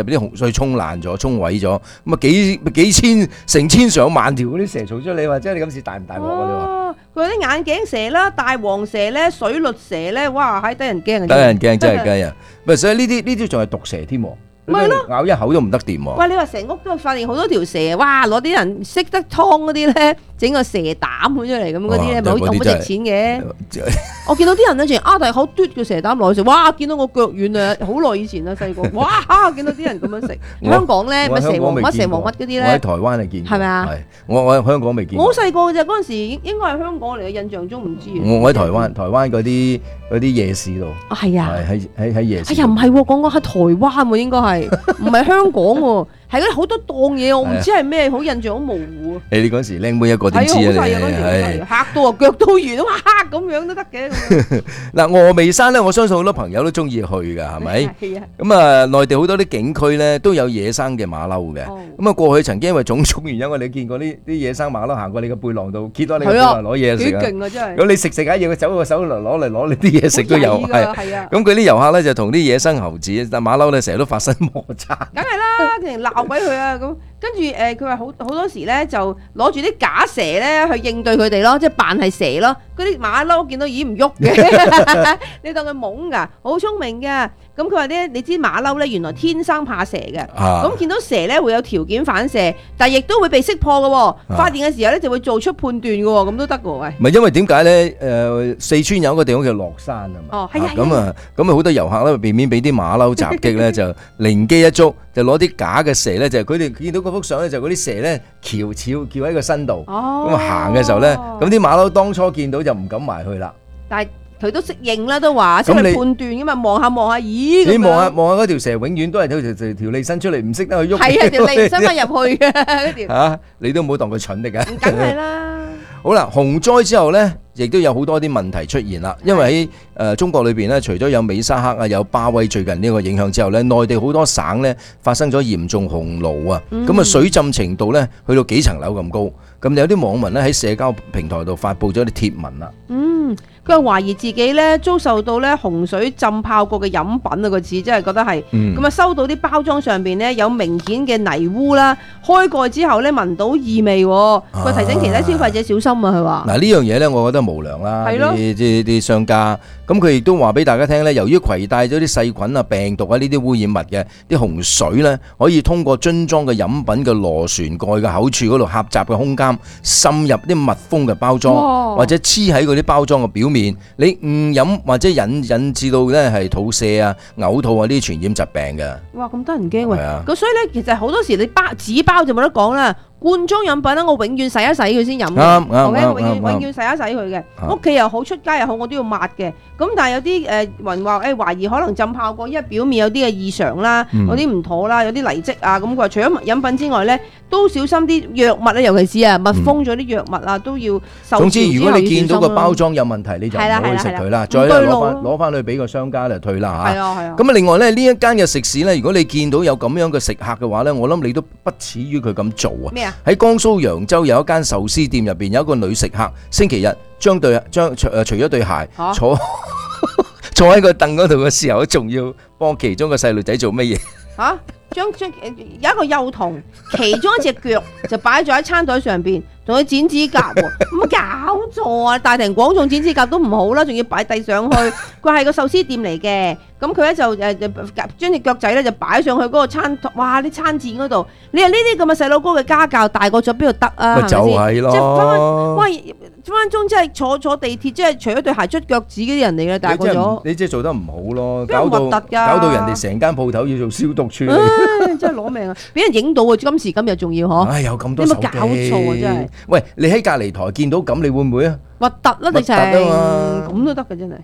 啲洪水沖爛咗、沖毀咗，咁啊幾幾千成千上萬條嗰啲蛇蟲出嚟，或者你今次大唔大鑊啊？你話佢啲眼鏡蛇啦、大黃蛇咧、水律蛇咧，哇，係得人驚啊！ 得人驚真係驚啊！咪所以呢啲呢啲仲係毒蛇添。 咪咯， 咬一口都唔得掂喎！ 喂，你話成屋都發現好多條蛇，哇！攞啲人識得劏嗰啲咧，整個蛇膽出嚟咁嗰啲咧，咪好好值錢嘅。我見到啲人咧，仲啊大口嘟個蛇膽落去食，哇！見到我腳軟啊，好耐以前啦，細個，哇！見到啲人咁樣食。香港咧，咪蛇王乜蛇王乜嗰啲咧？ 我喺台灣係見過，係咪啊？我我喺香港未見過。 我好細個嘅啫，嗰陣時應該係香港嚟嘅，印象中唔知。 我我喺台灣，台灣嗰啲嗰啲夜市度。 啊，係啊， 喺喺喺夜市。 哎呀，唔係喎，講講喺台灣喎，應該係。唔係香港喎，係嗰啲好多檔嘢，我唔知係咩，好印象好模糊啊！ 誒，你嗰時靚妹一個點知啊？你係嚇到啊，腳都軟啊，哇咁樣都得嘅。 嗱，峨眉山咧，我相信好多朋友都中意去㗎，係咪？係啊。咁啊，內地好多啲景區咧都有野生嘅馬騮嘅。咁啊，過去曾經因為種種原因，我哋見過啲啲野生馬騮行過你個背囊度，揭咗你個背囊攞嘢食啊！幾勁啊，真係！咁你食食下嘢，佢走個手嚟攞嚟攞你啲嘢食都有。係啊。咁佢啲遊客咧就同啲野生猴子、但馬騮咧成日都發生摩擦。 梗係啦，成日鬧鬼佢啊！咁跟住誒，佢話好好多時咧就攞住啲假蛇咧去應對佢哋咯，即係扮係蛇咯。嗰啲馬騮見到已經唔喐嘅，你當佢懵㗎，好聰明㗎。咁佢話咧，你知馬騮咧原來天生怕蛇嘅，咁見到蛇咧會有條件反射，但係亦都會被識破嘅喎。發電嘅時候咧就會做出判斷嘅喎，咁都得嘅喎。喂， 唔係因為點解咧？誒，四川有一個地方叫樂山啊嘛。 哦，係啊。 咁啊，咁啊好多遊客咧避免俾啲馬騮襲擊咧，就靈機一觸，就攞啲假嘅蛇咧，就係佢哋見到嗰幅相咧，就嗰啲蛇咧翹翹翹喺個身度。哦。咁啊行嘅時候咧，咁啲馬騮當初見到就唔敢埋去啦。 但係佢都識認啦，都話識去判斷㗎嘛，望下望下，咦？ 你望下望下嗰條蛇，永遠都係條條條脷伸出嚟，唔識得去喐。 係啊，條脷伸翻入去嘅嗰條。 嚇！你都唔好當佢蠢嚟㗎。 梗係啦。 好啦，洪災之後咧，亦都有好多啲問題出現啦。因為喺誒、呃、中國裏邊咧，除咗有美沙克啊、有巴威最近呢個影響之後咧，內地好多省咧發生咗嚴重洪澇啊。咁啊、嗯，水浸程度咧去到幾層樓咁高。咁有啲網民咧喺社交平台度發布咗啲貼文啦。 嗯，佢話懷疑自己咧遭受到咧洪水浸泡過嘅飲品啊，個字真係覺得係。咁啊、嗯，收到啲包裝上邊咧有明顯嘅泥污啦，開蓋之後咧聞到異味。佢提醒其他消費者小心啊，佢話。嗱呢樣嘢咧，我覺得無良啦。係咯。啲啲啲商家，咁佢亦都話俾大家聽咧，由於攜帶咗啲細菌啊、病毒啊呢啲污染物嘅啲洪水咧，可以通過樽裝嘅飲品嘅螺旋蓋嘅口處嗰度狹窄嘅空間，滲入啲密封嘅包裝，哇或者黐喺嗰啲包裝嘅表面，你誤飲或者引引致到咧係肚瀉啊、嘔吐啊呢啲傳染疾病嘅。哇，咁得人驚喎！咁、啊、所以咧，其實好多時你包紙包就冇得講啦。罐裝飲品咧，我永遠洗一洗佢先飲嘅，我永遠永遠洗一洗佢嘅。屋企又好，出街又好，我都要抹嘅。咁但係有啲誒雲話誒懷疑可能浸泡過，因為表面有啲嘅異常啦，有啲唔妥啦，有啲泥漬啊。咁佢話除咗飲品之外咧，都小心啲藥物咧，尤其是啊密封咗啲藥物啊，都要受。總之，如果你見到個包裝有問題，你就唔好去食佢啦。再攞翻攞翻去俾個商家就退啦嚇。係啊係啊。咁啊，另外咧呢一間嘅食肆咧，如果你見到有咁樣嘅食客嘅話咧，我諗你都不恥於佢咁做啊。咩啊？喺江蘇揚州有一間壽司店入邊有一個女食客，星期日將對將除誒除咗對鞋、啊、坐坐喺個凳嗰度嘅時候，仲要幫其中個細路仔做乜嘢？嚇！將將有一個幼童，其中一隻腳就擺咗喺餐台上邊，仲要剪指甲喎，咁搞錯啊！大庭廣眾剪指甲都唔好啦，仲要擺遞上去。佢係個壽司店嚟嘅，咁佢咧就誒將隻腳仔咧就擺上去嗰個餐台，哇！啲餐墊嗰度，你話呢啲咁嘅細佬哥嘅家教，大個咗邊度得啊？咪就係咯，即係分分喂分分鐘即係坐坐地鐵，即係除咗對鞋捽腳趾嗰啲人嚟嘅，大個咗。你即係做得唔好咯，搞到搞到人哋成間鋪頭要做消毒處理。真係攞命啊！俾人影到啊！今時今日仲要嗬？唉，有咁多手機，有冇搞錯啊？真係。喂，你喺隔離台見到咁，你會唔會啊？核突啦，直情咁都得嘅真係。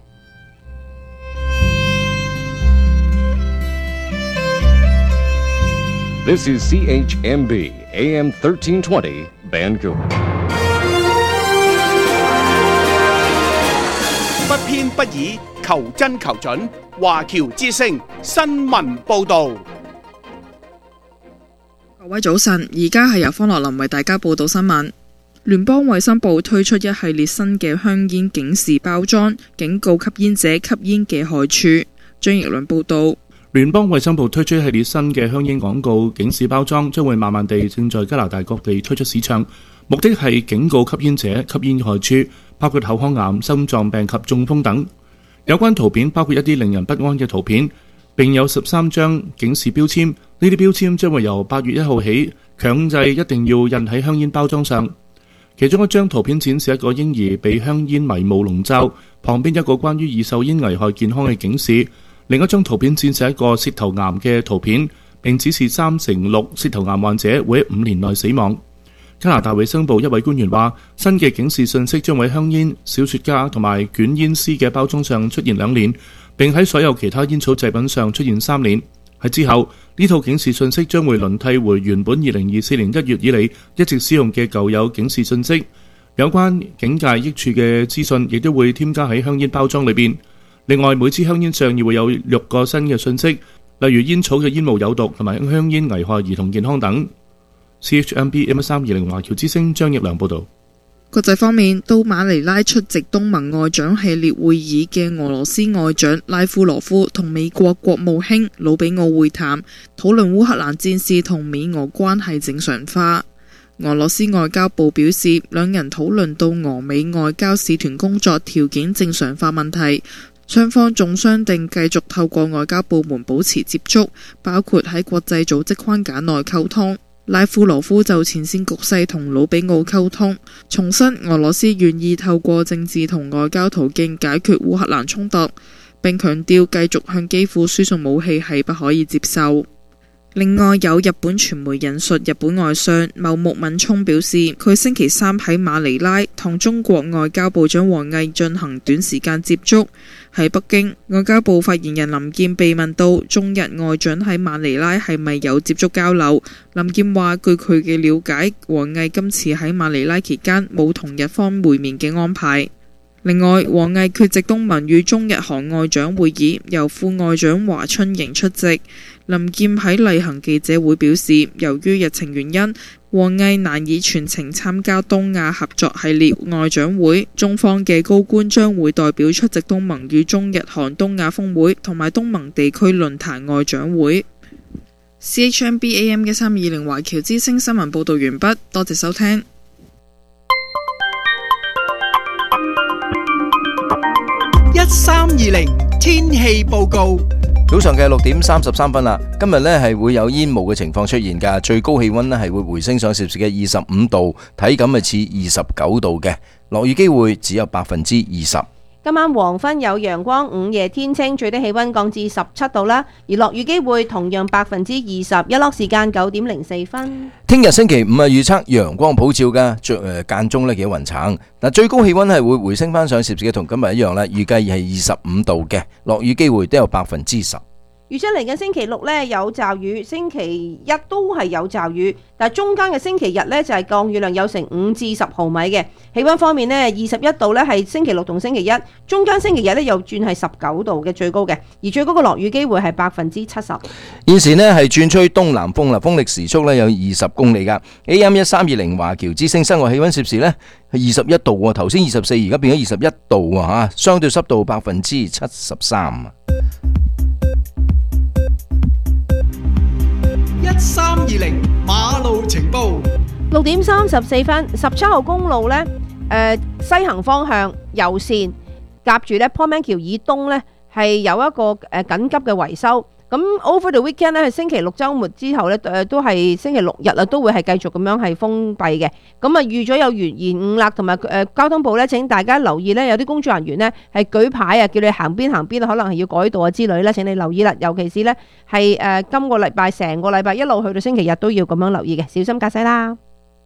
This is C H M B A M thirteen twenty Vancouver。 不偏不倚，求真求準，華僑之聲新聞報導。 各位早晨，而家係由方樂林為大家報道新聞。聯邦衛生部推出一系列新嘅香煙警示包裝，警告吸煙者吸煙嘅害處。張奕倫報道， 聯邦衛生部推出一系列新嘅香煙廣告警示包裝，將會慢慢地正在加拿大各地推出市場，目的係警告吸煙者吸煙害處，包括口腔癌、心臟病及中風等。有關圖片包括一啲令人不安嘅圖片，並有十三張警示標籤。呢啲標籤將會由八月一號起強制一定要印喺香煙包裝上。其中一張圖片展示一個嬰兒被香煙迷霧籠罩，旁邊一個關於二手煙危害健康嘅警示。另一張圖片展示一個舌頭癌嘅圖片，並指示三成六舌頭癌患者會喺五年內死亡。加拿大衛生部一位官員話，新嘅警示信息將會喺香煙、小雪茄同埋捲煙絲嘅包裝上出現兩年，並喺所有其他煙草製品上出現三年。喺之後，呢套警示信息將會輪替回原本二零二四年一月以嚟一直使用嘅舊有警示信息。有關警戒益處嘅資訊亦都會添加喺香煙包裝裏邊。另外，每支香煙上亦會有六個新嘅信息，例如煙草嘅煙霧有毒同埋香煙危害兒童健康等。C H M B M 三二零華僑之聲張益良報導。 國際方面，到馬尼拉出席東盟外長系列會議嘅俄羅斯外長拉夫羅夫同美國國務卿魯比奧會談，討論烏克蘭戰事同美俄關係正常化。俄羅斯外交部表示，兩人討論到俄美外交使團工作條件正常化問題。雙方仲商定繼續透過外交部門保持接觸，包括喺國際組織框架內溝通。拉夫羅夫就前線局勢同魯比奧溝通，重申俄羅斯願意透過政治同外交途徑解決烏克蘭衝突，並強調繼續向基輔輸送武器係不可以接受。另外，有日本傳媒引述日本外相茂木敏充表示，佢星期三喺馬尼拉同中國外交部長王毅進行短時間接觸。喺北京，外交部發言人林健被問到中日外長喺馬尼拉係咪有接觸交流，林健話據佢嘅了解，王毅今次喺馬尼拉期間冇同日方會面嘅安排。另外，王毅缺席東盟與中日韓外長會議，由副外長華春瑩出席。林健喺例行記者會表示，由於日程原因，王毅難以全程參加東亞合作系列外長會，中方嘅高官將會代表出席東盟與中日韓東亞峰會同埋東盟地區論壇外長會。C H M B A M 一三二零華僑之聲新聞報道完畢，多謝收聽。 一三二零天氣報告。 早上嘅六點三十三分啦，今日呢係會有煙霧嘅情況出現㗎，最高氣溫呢係會回升上攝氏嘅二十五度，體感係似二十九度嘅，落雨機會只有百分之二十。 今晚黃昏有陽光，午夜天清，最低氣溫降至十七度啦。而落雨機會同樣百分之二十，日落時間九點零四分。 聽日星期五啊，預測陽光普照噶，着誒間中呢幾雲層。嗱，最高氣溫係會回升翻上攝氏嘅，同今日一樣啦，預計係二十五度嘅，落雨機會都有百分之十。 預測嚟緊星期六呢有驟雨，星期一都係有驟雨，但係中間嘅星期日呢就係降雨量有成五至十毫米嘅。氣溫方面呢，二十一度呢係星期六同星期一，中間星期日呢又轉係十九度嘅最高嘅，而最高嘅落雨機會係百分之七十。 現時呢係轉吹東南風啦，風力時速呢有二十公里噶。A M 一三二零華僑之聲室外氣溫攝氏呢係二十一度喎，頭先二十四，而家變咗二十一度啊吓，相對濕度百分之七十三。 一三二零馬路情報。 六點三十四分，十七號公路呢，誒、呃、西行方向右線夾住呢 Portman 橋以東呢，係有一個誒緊急嘅維修。咁 over the weekend 呢，係星期六週末之後呢，誒都係星期六日啊，都會係繼續咁樣係封閉嘅。咁啊預咗有延延誤啦，同埋誒交通部呢，請大家留意呢，有啲工作人員呢係舉牌啊，叫你行邊行邊啊，可能係要改道啊之類呢，請你留意啦。尤其是呢，係誒今個禮拜成個禮拜一路去到星期日都要咁樣留意嘅，小心駕駛啦。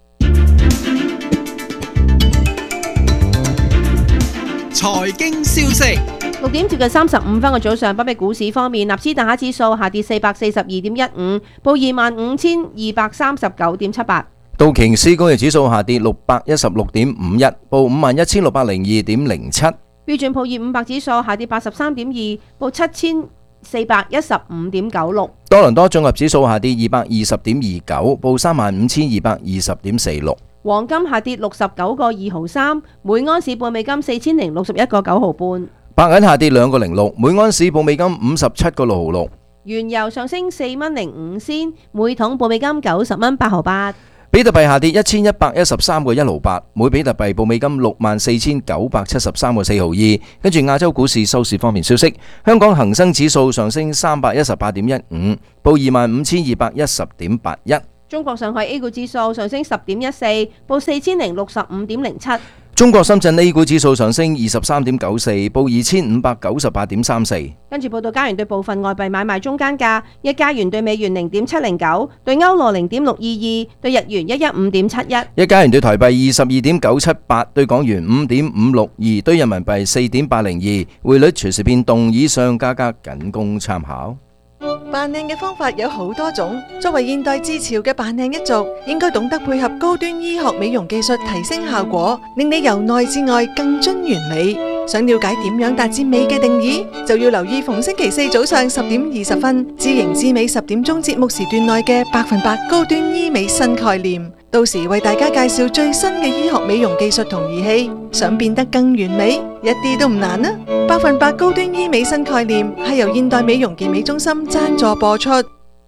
財經消息。 六點接近三十五分嘅早上，北美股市方面，納斯達克指數下跌四百四十二點一五，報二萬五千二百三十九點七八。 道瓊斯工業指數下跌六百一十六點五一，報五萬一千六百零二點零七。 標準普爾五百指數下跌八十三點二，報七千四百一十五點九六。 多倫多綜合指數下跌二百二十點二九，報三萬五千二百二十點四六。 黃金下跌六十九個二毫三，每安士報美金四千零六十一個九毫半。 白銀下跌兩個零六，每安士報美金五十七個六毫六。 原油上升四蚊零五仙，每桶報美金九十蚊八毫八。 比特幣下跌一千一百一十三個一毫八，每比特幣報美金六萬四千九百七十三個四毫二。跟住亞洲股市收市方面消息，香港恒生指數上升三百一十八點一五，報二萬五千二百一十點八一。 中國上海 A 股指數上升十點一四，報四千零六十五點零七。 中國深圳 A 股指數上升二十三點九四，報二千五百九十八點三四。 跟住報道加元對部分外幣買賣中間價：一加元對美元零點七零九，對歐羅零點六二二，對日元一一五點七一。 一加元對台幣二十二點九七八，對港元五點五六二，對人民幣四點八零二。匯率隨時變動，以上價格僅供參考。 扮靚嘅方法有好多種，作為現代之潮嘅扮靚一族，應該懂得配合高端醫學美容技術提升效果，令你由內至外更臻完美。想了解點樣達至美嘅定義，就要留意逢星期四早上十點二十分，知型知美十點鐘節目時段內嘅百分百高端醫美新概念。到時為大家介紹最新嘅醫學美容技術同儀器，想變得更完美，一啲都唔難啊！百分百高端醫美新概念係由現代美容健美中心贊助播出，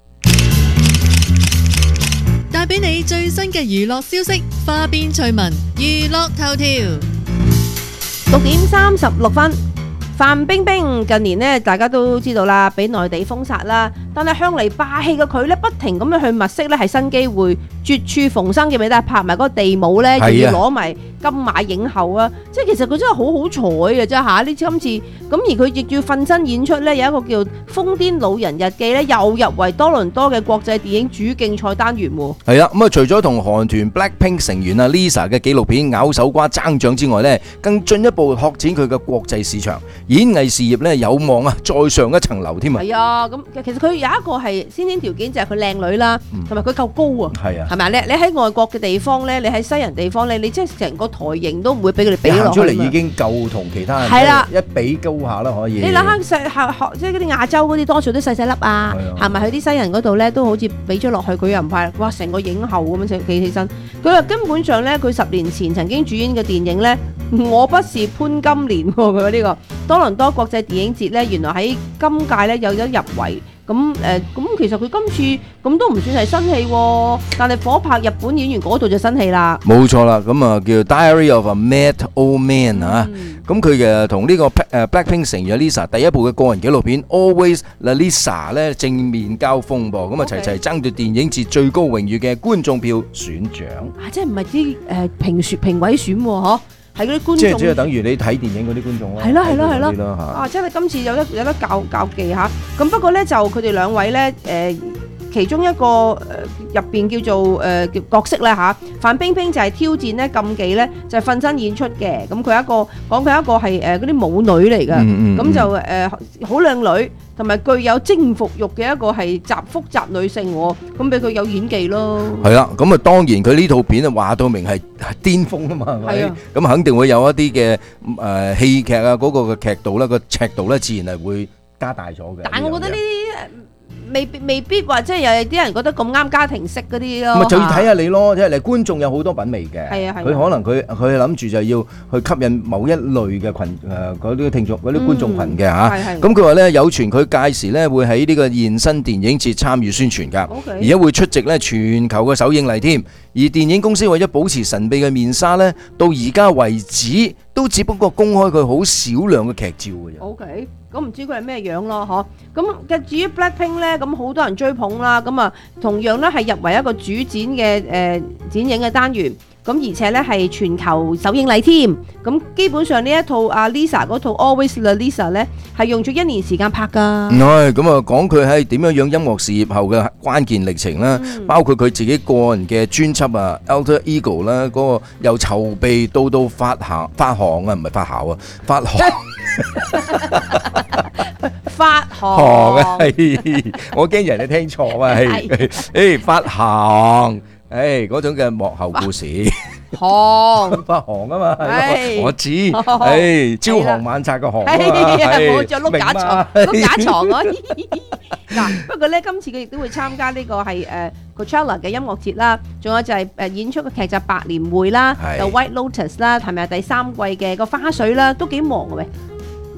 帶俾你最新嘅娛樂消息，花邊趣聞，娛樂頭條。 六點三十六分，范冰冰近年呢，大家都知道啦，俾內地封殺啦。但係向嚟霸氣嘅佢呢，不停咁樣去物色呢係新機會，絕處逢生嘅咪都係拍埋嗰個地舞呢，仲要攞埋金馬影后啊！即係其實佢真係好好彩嘅啫嚇，呢今次咁而佢亦要瞓身演出呢，有一個叫《瘋癲老人日記》呢，又入圍多倫多嘅國際電影主競賽單元喎。 係啊，咁啊除咗同韓團 Blackpink 成員啊 Lisa 嘅紀錄片咬手瓜爭獎之外呢，更進一步擴展佢嘅國際市場，演藝事業呢有望啊再上一層樓添啊！ 係啊，咁其實佢有一個係先天條件就係佢靚女啦，同埋佢夠高啊。係啊，係咪？你你喺外國嘅地方呢，你喺西人地方呢，你即係成個台型都唔會俾佢哋比落去。 行出嚟已經夠同其他人係啦一比高下啦，可以。 你諗下細下即係嗰啲亞洲嗰啲多數都細細粒啊，行埋去啲西人嗰度呢，都好似比咗落去，佢又唔怕，哇！成個影后咁樣企起身。佢話根本上呢，佢十年前曾經主演嘅電影呢，我不是潘金蓮喎，佢話呢個多倫多國際電影節呢，原來喺今屆呢有咗入圍。咁誒，咁其實佢今次咁都唔算係新戲喎，但係火拍日本演員嗰度就新戲啦。 冇錯啦，咁啊叫 Diary of a Mad Old Man 啊，咁佢嘅同呢個誒 Blackpink 成員 Lisa 第一部嘅個人紀錄片 Always Lisa 咧正面交鋒噃，咁啊齊齊爭奪電影節最高榮譽嘅觀眾票選獎。 啊，即係唔係啲誒評選評委選喎？嗬？係嗰啲觀眾， 即係即係等於你睇電影嗰啲觀眾咯。 係咯係咯係咯， 咯啊！即係今次有得有得教教技嚇。咁不過咧就佢哋兩位咧誒、呃，其中一個誒入邊叫做誒、呃、角色咧嚇，范冰冰就係挑戰咧禁忌咧，就係、是、瞓身演出嘅。咁佢一個講佢一個係誒嗰啲舞女嚟㗎，咁、嗯嗯、就誒好靚女。同埋具有征服欲嘅一個係雜複雜女性喎，咁俾佢有演技咯。係啦， 咁啊當然佢呢套片啊話到明係巔峰啊嘛，係咪？咁肯定會有一啲嘅誒戲劇啊嗰個嘅劇度咧個尺度咧自然係會加大咗嘅。 但係我覺得呢啲未必未必話即係有啲人覺得咁啱家庭式嗰啲咯。 咪就要睇下你咯，即係你觀眾有好多品味嘅。 係啊係。 佢可能佢佢諗住就要去吸引某一類嘅群誒嗰啲聽眾嗰啲觀眾群嘅嚇。係係。咁佢話咧有傳佢屆時咧會喺呢個現身電影節參與宣傳㗎，而家會出席咧全球嘅首映禮添。而電影公司為咗保持神秘嘅面紗咧，到而家為止都只不過公開佢好少量嘅劇照嘅啫。 O K。咁唔知佢係咩樣咯，嗬？咁嘅至於 Blackpink 咧，咁好多人追捧啦，咁啊同樣咧係入圍一個主展嘅誒展映嘅單元，咁而且咧係全球首映禮添。咁基本上呢一套阿 Lisa 嗰套 Always Lisa 咧係用咗一年時間拍㗎。 係咁啊，講佢係點樣樣音樂事業後嘅關鍵歷程啦，嗯、包括佢自己個人嘅專輯啊 Alter Ego 啦，嗰個由籌備到到發行發行啊，唔係發酵啊，發行。 發行啊，係我驚人哋聽錯啊，係誒發行，誒嗰種嘅幕後故事， 行發行啊嘛，我知，誒朝行晚拆個行啊， 我着碌架床，碌架床啊，嗱，不過咧今次佢亦都會參加呢個係誒 Coachella 嘅音樂節啦，仲有就係誒演出嘅劇集《白蓮會》啦，就 White Lotus 啦，係咪啊？第三季嘅個花絮啦，都幾忙嘅。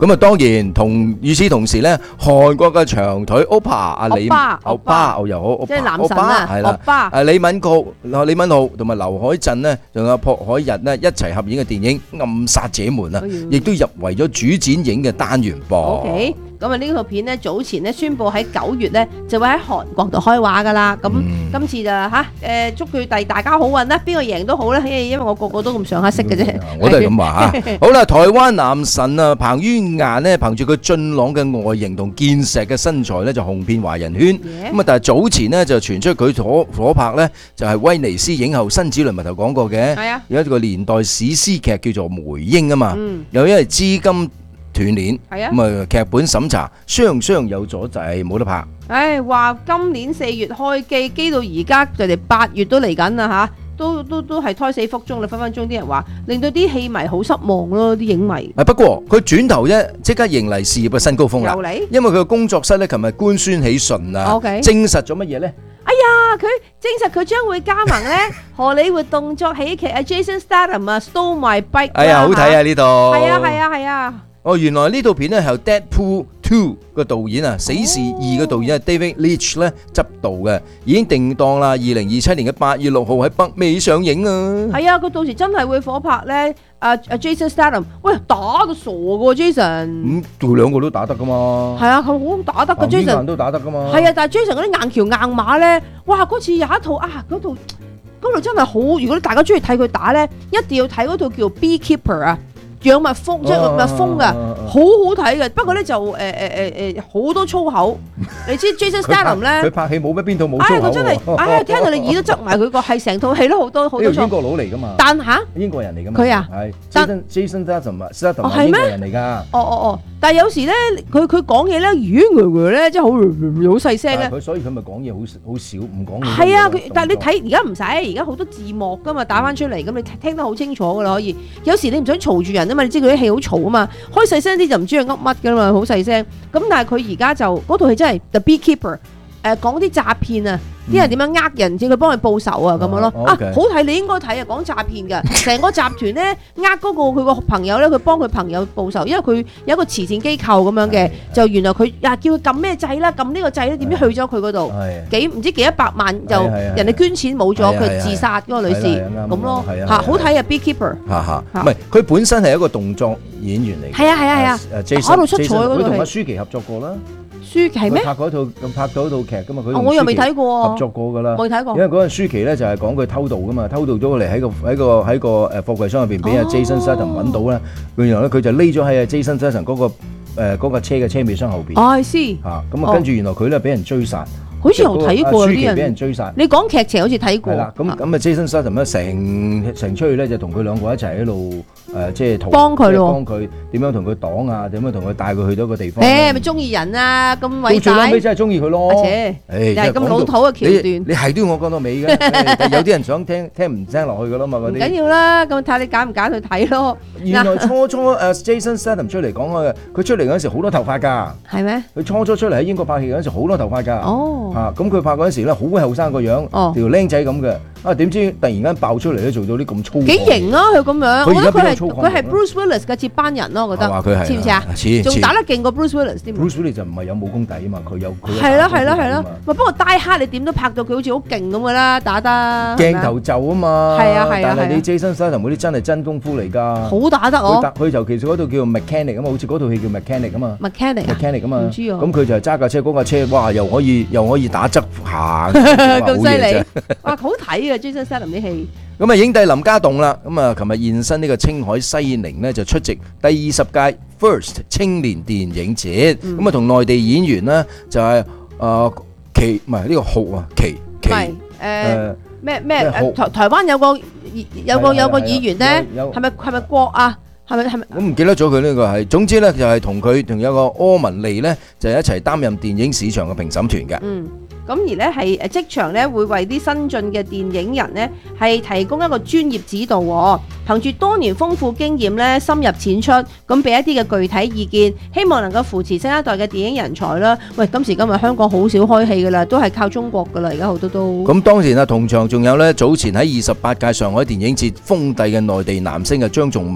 咁啊，當然同與此同時咧，韓國嘅長腿歐巴阿李歐巴又好， 即係男神啊， 係啦，誒李敏鎬、李敏鎬同埋劉海鎮咧，仲有朴海日咧一齊合演嘅電影《暗殺者們》啊，亦都入圍咗主展映嘅單元噃。 OK，咁啊呢套片咧早前咧宣布喺九月咧就會喺韓國度開畫噶啦。咁今次就嚇誒祝佢第大家好運啦，邊個贏都好啦，因為我個個都咁上下識嘅啫。 我都係咁話嚇。好啦，台灣男神啊彭于晏咧，憑住佢俊朗嘅外形同健碩嘅身材咧，就紅遍華人圈。咁啊，但係早前咧就傳出佢所所拍咧就係威尼斯影后辛芷蕾咪頭講過嘅，係啊，有一個年代史詩劇叫做《梅英》啊嘛，又因為資金斷鏈，咁啊劇本審查雙雙有阻滯，冇得拍。 唉，話今年四月開機，機到而家就嚟八月都嚟緊啦嚇。都都都係胎死腹中啦，分分鐘啲人話令到啲戲迷好失望咯，啲影迷。 啊不過佢轉頭啫，即刻迎嚟事業嘅新高峰啦。 又嚟， 因為佢嘅工作室咧，琴日官宣喜訊啊， okay. 證實咗乜嘢咧？ 哎呀，佢證實佢將會加盟咧荷里活動作喜劇啊 ，Jason Statham 啊 ，Stole My Bike。 哎呀，好睇啊呢度。 係啊係啊係啊。 哦，原來呢套片咧係由 Deadpool Two 個導演啊，死侍二嘅導演係 David Leitch 咧執導嘅，已經定檔啦，二零二七年嘅八月六號喺北美上映啊。 係啊，佢到時真係會火拍咧。阿阿 Jason Statham， 喂打到傻噶 Jason。 咁佢兩個都打得噶嘛。係啊，佢好打得噶 Jason。 都打得噶嘛。 係啊，但係 Jason 嗰啲硬橋硬馬咧，哇！嗰次有一套啊，嗰套嗰套真係好。如果大家中意睇佢打咧，一定要睇嗰套叫 Beekeeper 啊。養蜜蜂即係蜜蜂噶，好好睇嘅。不過咧就誒誒誒誒好多粗口。你知 Jason Statham 咧， 佢拍戲冇乜邊套冇粗口。 唉，佢真係，唉，聽到你耳都側埋佢個，係成套戲都好多好多。 呢個英國佬嚟噶嘛？ 但嚇英國人嚟噶嘛？ 佢啊， 係 Jason Jason Statham 啊 Statham 係英國人嚟㗎。 哦哦哦，但係有時咧，佢佢講嘢咧，語咧，即係好好細聲咧。 佢所以佢咪講嘢好好少，唔講嘢。 係啊，佢但係你睇而家唔使，而家好多字幕㗎嘛，打翻出嚟咁你聽得好清楚㗎啦，可以。有時你唔想嘈住人啊嘛，你知佢啲戲好嘈啊嘛，開細聲啲就唔知佢噏乜㗎嘛，好細聲。咁但係佢而家就嗰套戲真係 The Beekeeper， 誒講啲詐騙啊，啲人點樣呃人，至佢幫佢報仇啊咁樣咯。啊，好睇你應該睇啊，講詐騙㗎，成個集團咧呃嗰個佢個朋友咧，佢幫佢朋友報仇，因為佢有一個慈善機構咁樣嘅，就原來佢啊叫佢撳咩掣啦，撳呢個掣咧，點知去咗佢嗰度，幾唔知幾一百萬就人哋捐錢冇咗，佢自殺嗰個女士咁咯嚇，好睇啊 Beekeeper 嚇嚇，唔係佢本身係一個動作演員嚟， 係啊係啊係啊，喺度出彩嗰佢同阿舒淇合作過啦。 舒淇係咩？ 拍過一套，拍到一套劇噶嘛？佢我又未睇過， 合作過噶啦。 冇睇過。 因為嗰陣舒淇咧就係講佢偷渡噶嘛，偷渡咗嚟喺個喺個喺個誒貨櫃箱入邊俾阿 Jason Statham 揾到啦。佢原來咧佢就匿咗喺阿 Jason Statham 嗰個誒嗰架車嘅車尾箱後邊。 哦，係先。 嚇，咁啊跟住原來佢咧俾人追殺。 好似有睇過啲人俾人追殺。 你講劇情好似睇過。 係啦，咁咁啊 Jason Statham 咧成成出去咧就同佢兩個一齊喺度誒即係逃幫佢咯， 幫佢點樣同佢擋啊？點樣同佢帶佢去到一個地方？ 誒咪中意人啊，咁偉大。到最後尾真係中意佢咯。 而且又係咁老土嘅橋段。 你係都要我講到尾嘅，有啲人想聽聽唔聽落去㗎啦嘛嗰啲。唔緊要啦，咁睇你揀唔揀去睇咯。 原來初初誒 Jason Statham 出嚟講嘅，佢出嚟嗰陣時好多頭髮㗎。 係咩？ 佢初初出嚟喺英國拍戲嗰陣時好多頭髮㗎。 哦。 嚇，咁佢拍嗰陣時咧好後生個樣，條僆仔咁嘅。啊點知突然間爆出嚟咧，做到啲咁粗。 幾型啊佢咁樣，我覺得佢係佢係 Bruce Willis 嘅接班人咯，我覺得。 話佢係。 似唔似啊？ 似。 仲打得勁過 Bruce Willis 添。 Bruce Willis 就唔係有武功底啊嘛，佢有佢。 係咯係咯係咯，不過 Die Hard你點都拍到佢好似好勁咁嘅啦，打得。 鏡頭就啊嘛。 係啊係啊。 但係你 Jason Statham 嗰啲真係真功夫嚟㗎。 好打得我。 佢尤其是嗰套叫 Mechanic 啊嘛，好似嗰套戲叫 Mechanic 啊嘛。 Mechanic 啊。 Mechanic 啊嘛。 唔知啊。 咁佢就係揸架車，嗰架車哇又可以又可以打側行。 咁犀利。哇好睇啊 Jason Statham 啲戲。 咁啊，影帝林家棟啦，咁啊，琴日現身呢個青海西寧呢，就出席第二十屆 First 青年電影節，咁啊，同內地演員呢，就係誒奇唔係呢個浩啊，奇奇誒咩咩台台灣有個有個有個議員咧，係咪係咪郭啊？係咪係咪？ 我唔記得咗佢呢個係，總之咧就係同佢同有個柯文莉咧，就係一齊擔任電影市場嘅評審團嘅。 嗯。咁而咧係誒職場咧會為啲新進嘅電影人咧係提供一個專業指導，憑住多年豐富經驗咧深入淺出，咁俾一啲嘅具體意見，希望能夠扶持新一代嘅電影人才啦。喂，今時今日香港好少開戲噶啦，都係靠中國噶啦，而家好多都。 咁當然啊，同場仲有咧早前喺二十八屆上海電影節封帝嘅內地男星嘅張頌文，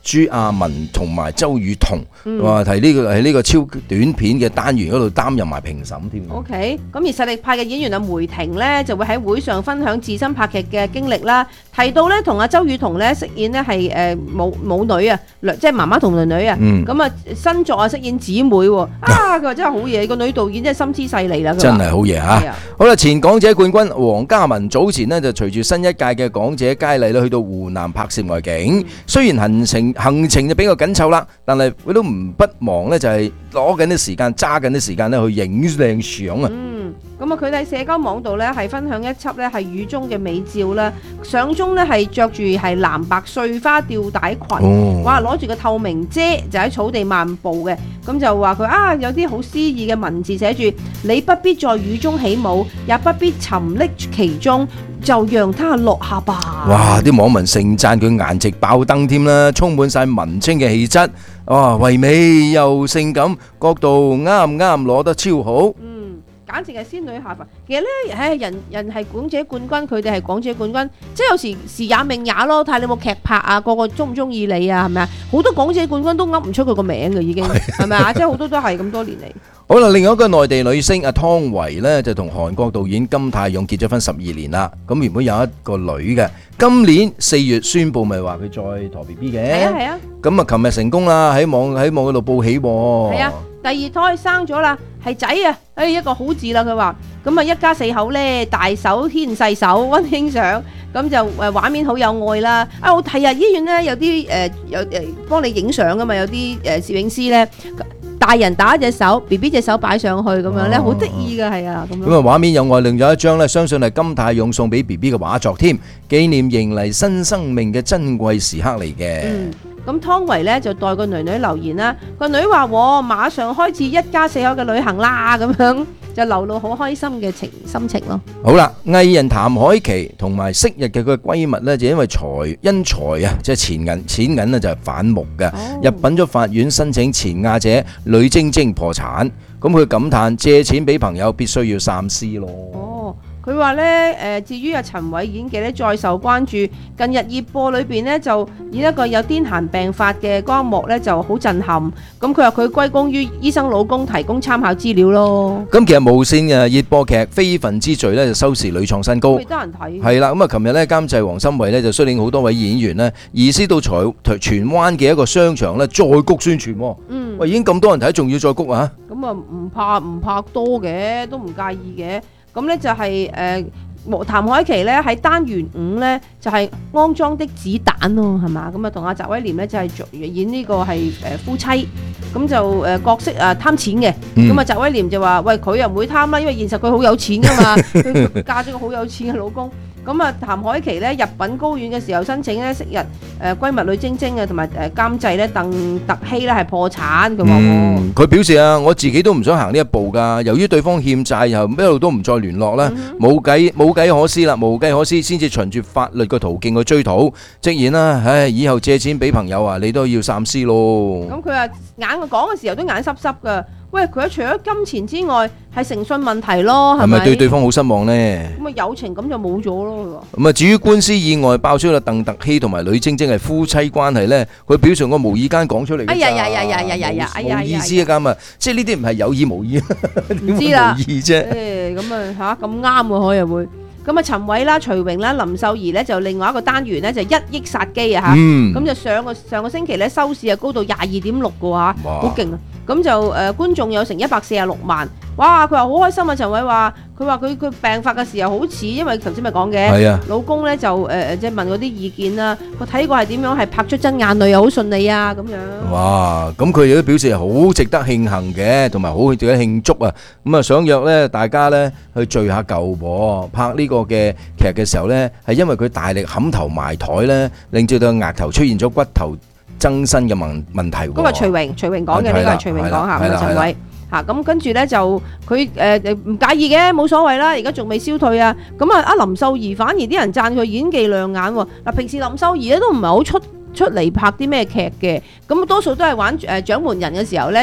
朱亞文同埋周雨彤，話、 嗯、 提呢、這個喺呢個超短片嘅單元嗰度擔任埋評審添。 O K， 咁而實力派嘅演員阿梅婷呢，就會喺會上分享自身拍劇嘅經歷啦，提到呢，同阿周雨彤呢飾演呢係誒母母女啊，即係媽媽同女女啊，咁啊、嗯、新作啊飾演姊妹喎，啊佢話真係好嘢，個女導演真係心思細膩啦， 真係好嘢嚇。好啦，前港姐冠軍黃嘉文早前呢就隨住新一屆嘅港姐佳麗咧去到湖南拍攝外景，嗯、雖然行程行程就比較緊湊啦，但係佢都唔不忘呢，就係攞緊啲時間揸緊啲時間咧去影靚相啊。 嗯，咁啊佢喺社交網度呢係分享一輯呢係雨中嘅美照啦，相中呢係着住係藍白碎花吊帶裙，哦、哇攞住個透明遮就喺草地漫步嘅，咁就話佢啊有啲好詩意嘅文字寫住，你不必在雨中起舞，也不必沉溺其中，就讓它落下吧。 哇！啲網民盛讚佢顏值爆燈添啦，充滿晒文青嘅氣質，哇！唯美又性感，角度啱啱攞得超好。 嗯，簡直係仙女下凡。其實咧，唉，人人係港姐冠軍，佢哋係港姐冠軍，即係有時時也命也咯。睇你有冇劇拍啊，個個中唔中意你啊，係咪啊？好多港姐冠軍都噏唔出佢個名嘅已經，係咪啊？即係好多都係咁多年嚟。 好啦，另外一個內地女星阿湯唯呢，就同韓國導演金泰勇結咗婚十二年啦。咁原本有一個女嘅，今年四月宣布咪話佢再陀 B B 嘅。係啊係啊。咁啊，琴日成功啦，喺網喺網嗰度報喜。係啊，第二胎生咗啦，係仔啊！誒，一個好字啦，佢話。咁啊，一家四口呢，大手牽細手，溫馨相，咁就誒畫面好有愛啦。啊，我睇啊，醫院呢，有啲誒有誒幫你影相噶嘛，有啲誒攝影師呢。大人打一隻手 ，B B 隻手擺上去咁樣咧，好得意噶，係啊咁樣。咁啊，畫面有愛，另有一張咧，相信係金泰勇送俾 B B 嘅畫作添，紀念迎嚟新生命嘅珍貴時刻嚟嘅。嗯， 咁湯唯咧就代個女女留言啦，個女話：我馬上開始一家四口嘅旅行啦，咁樣就流露好開心嘅情心情咯。 好啦，藝人譚凱琪同埋昔日嘅佢嘅閨蜜咧，就因為財因財啊，即係錢銀錢銀咧就係反目嘅，入稟咗法院申請前亞姐呂晶晶破產，咁佢感嘆借錢俾朋友必須要三思咯。 哦，佢話咧誒，至於阿陳偉演技咧再受關注，近日熱播裏邊咧就以一個有癲癇病發嘅嗰一幕咧就好震撼。咁佢話佢歸功於醫生老公提供參考資料咯。 咁其實無線嘅熱播劇《非分之罪》咧就收視屢創新高， 得人睇。 係啦，咁啊，琴日咧監製黃心慧咧就率領好多位演員咧，移師到台荃灣嘅一個商場咧再谷宣傳。嗯，喂，已經咁多人睇，仲要再谷啊？ 咁啊，唔怕唔怕多嘅，都唔介意嘅。咁咧就係誒，譚凱琪咧喺單元五咧就係骯髒的子彈咯，係嘛？咁啊同阿翟威廉咧就係演呢個係誒夫妻，咁就誒角色啊貪錢嘅，咁啊翟威廉就話：喂，佢又唔會貪啦，因為現實佢好有錢噶嘛，佢嫁咗個好有錢嘅老公。咁啊，譚凱琪咧入稟高院嘅時候申請咧，昔日誒閨蜜呂晶晶啊，同埋誒監製咧鄧特希咧係破產，佢話喎。 佢表示啊，我自己都唔想行呢一步㗎。由於對方欠債，又一路都唔再聯絡啦，冇計冇計可施啦，無計可施，先至循住法律嘅途徑去追討。直言啦，唉，以後借錢俾朋友啊，你都要三思咯。 咁佢話眼講嘅時候都眼濕濕㗎。喂，佢除咗金錢之外，係誠信問題咯，係咪？ 係咪對對方好失望呢？ 咁啊，友情咁就冇咗咯。佢話咁啊，至於官司以外爆出啦，鄧特希同埋呂晶晶係夫妻關係咧，佢表示我無意間講出嚟。 哎呀呀呀呀呀呀呀！ 冇意思啊，咁啊，即係呢啲唔係有意無意， 唔知啦， 無意啫。 誒，咁啊嚇咁啱喎，可又會。咁啊，陳偉啦、徐榮啦、林秀儀咧，就另外一個單元咧，就一億殺機啊嚇，咁就上個上個星期咧收視啊高到廿二點六個嚇，好勁啊！咁就誒觀眾有成一百四十六萬，哇！佢話好開心啊！陳偉話佢話佢佢病發嘅時候好似，因為頭先咪講嘅，老公咧就誒誒即係問嗰啲意見啦，佢睇過係點樣係拍出真眼淚又好順利啊咁樣。哇！ 咁佢亦都表示係好值得慶幸嘅，同埋好值得慶祝啊！咁啊想約咧大家咧去聚下舊喎，拍呢個嘅劇嘅時候咧係因為佢大力冚頭埋台咧，令到佢額頭出現咗骨頭增生嘅問問題。嗰個徐榮，徐榮講嘅呢個係徐榮講下，唔係陳偉嚇。咁跟住咧就佢誒誒唔介意嘅，冇所謂啦。而家仲未消退啊。咁啊，阿林秀儀反而啲人讚佢演技亮眼喎。嗱，平時林秀儀咧都唔係好出出嚟拍啲咩劇嘅，咁多數都係玩誒掌門人嘅時候咧就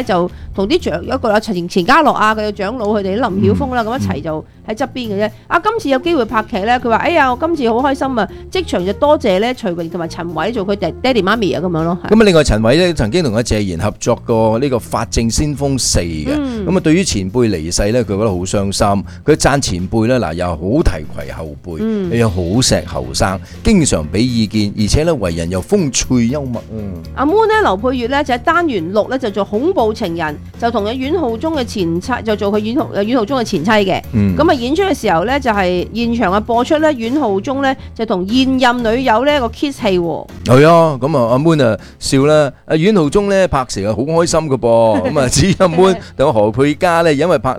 同啲長一個阿陳錢嘉樂啊，佢嘅長老佢哋林曉峰啦，咁、嗯、一齊就喺側邊嘅啫。啊，今次有機會拍劇咧，佢話：哎呀，我今次好開心啊！即場就多謝咧徐榮同埋陳偉做佢哋爹哋媽咪啊咁樣咯。 咁啊，另外陳偉咧曾經同阿謝賢合作過呢個《法證先鋒四》嘅，咁啊、嗯、對於前輩離世咧，佢覺得好傷心。佢讚前輩咧嗱，又好提攜後輩，嗯、又好錫後生，經常俾意見，而且咧為人又風趣幽默。嗯， 阿 Moon 咧，劉佩玥咧就喺單元六咧就做恐怖情人，就同阿阮浩中嘅前妻就做佢阮浩阮浩中嘅前妻嘅。咁啊、嗯、演出嘅時候咧就係、是、現場啊播出咧阮浩中咧就同現任女友呢一個 kiss 戲。 係啊，咁啊阿 Moon 啊笑啦，阿阮浩中咧拍時啊好開心噶噃，咁啊至於阿 Moon 同何佩嘉咧因為拍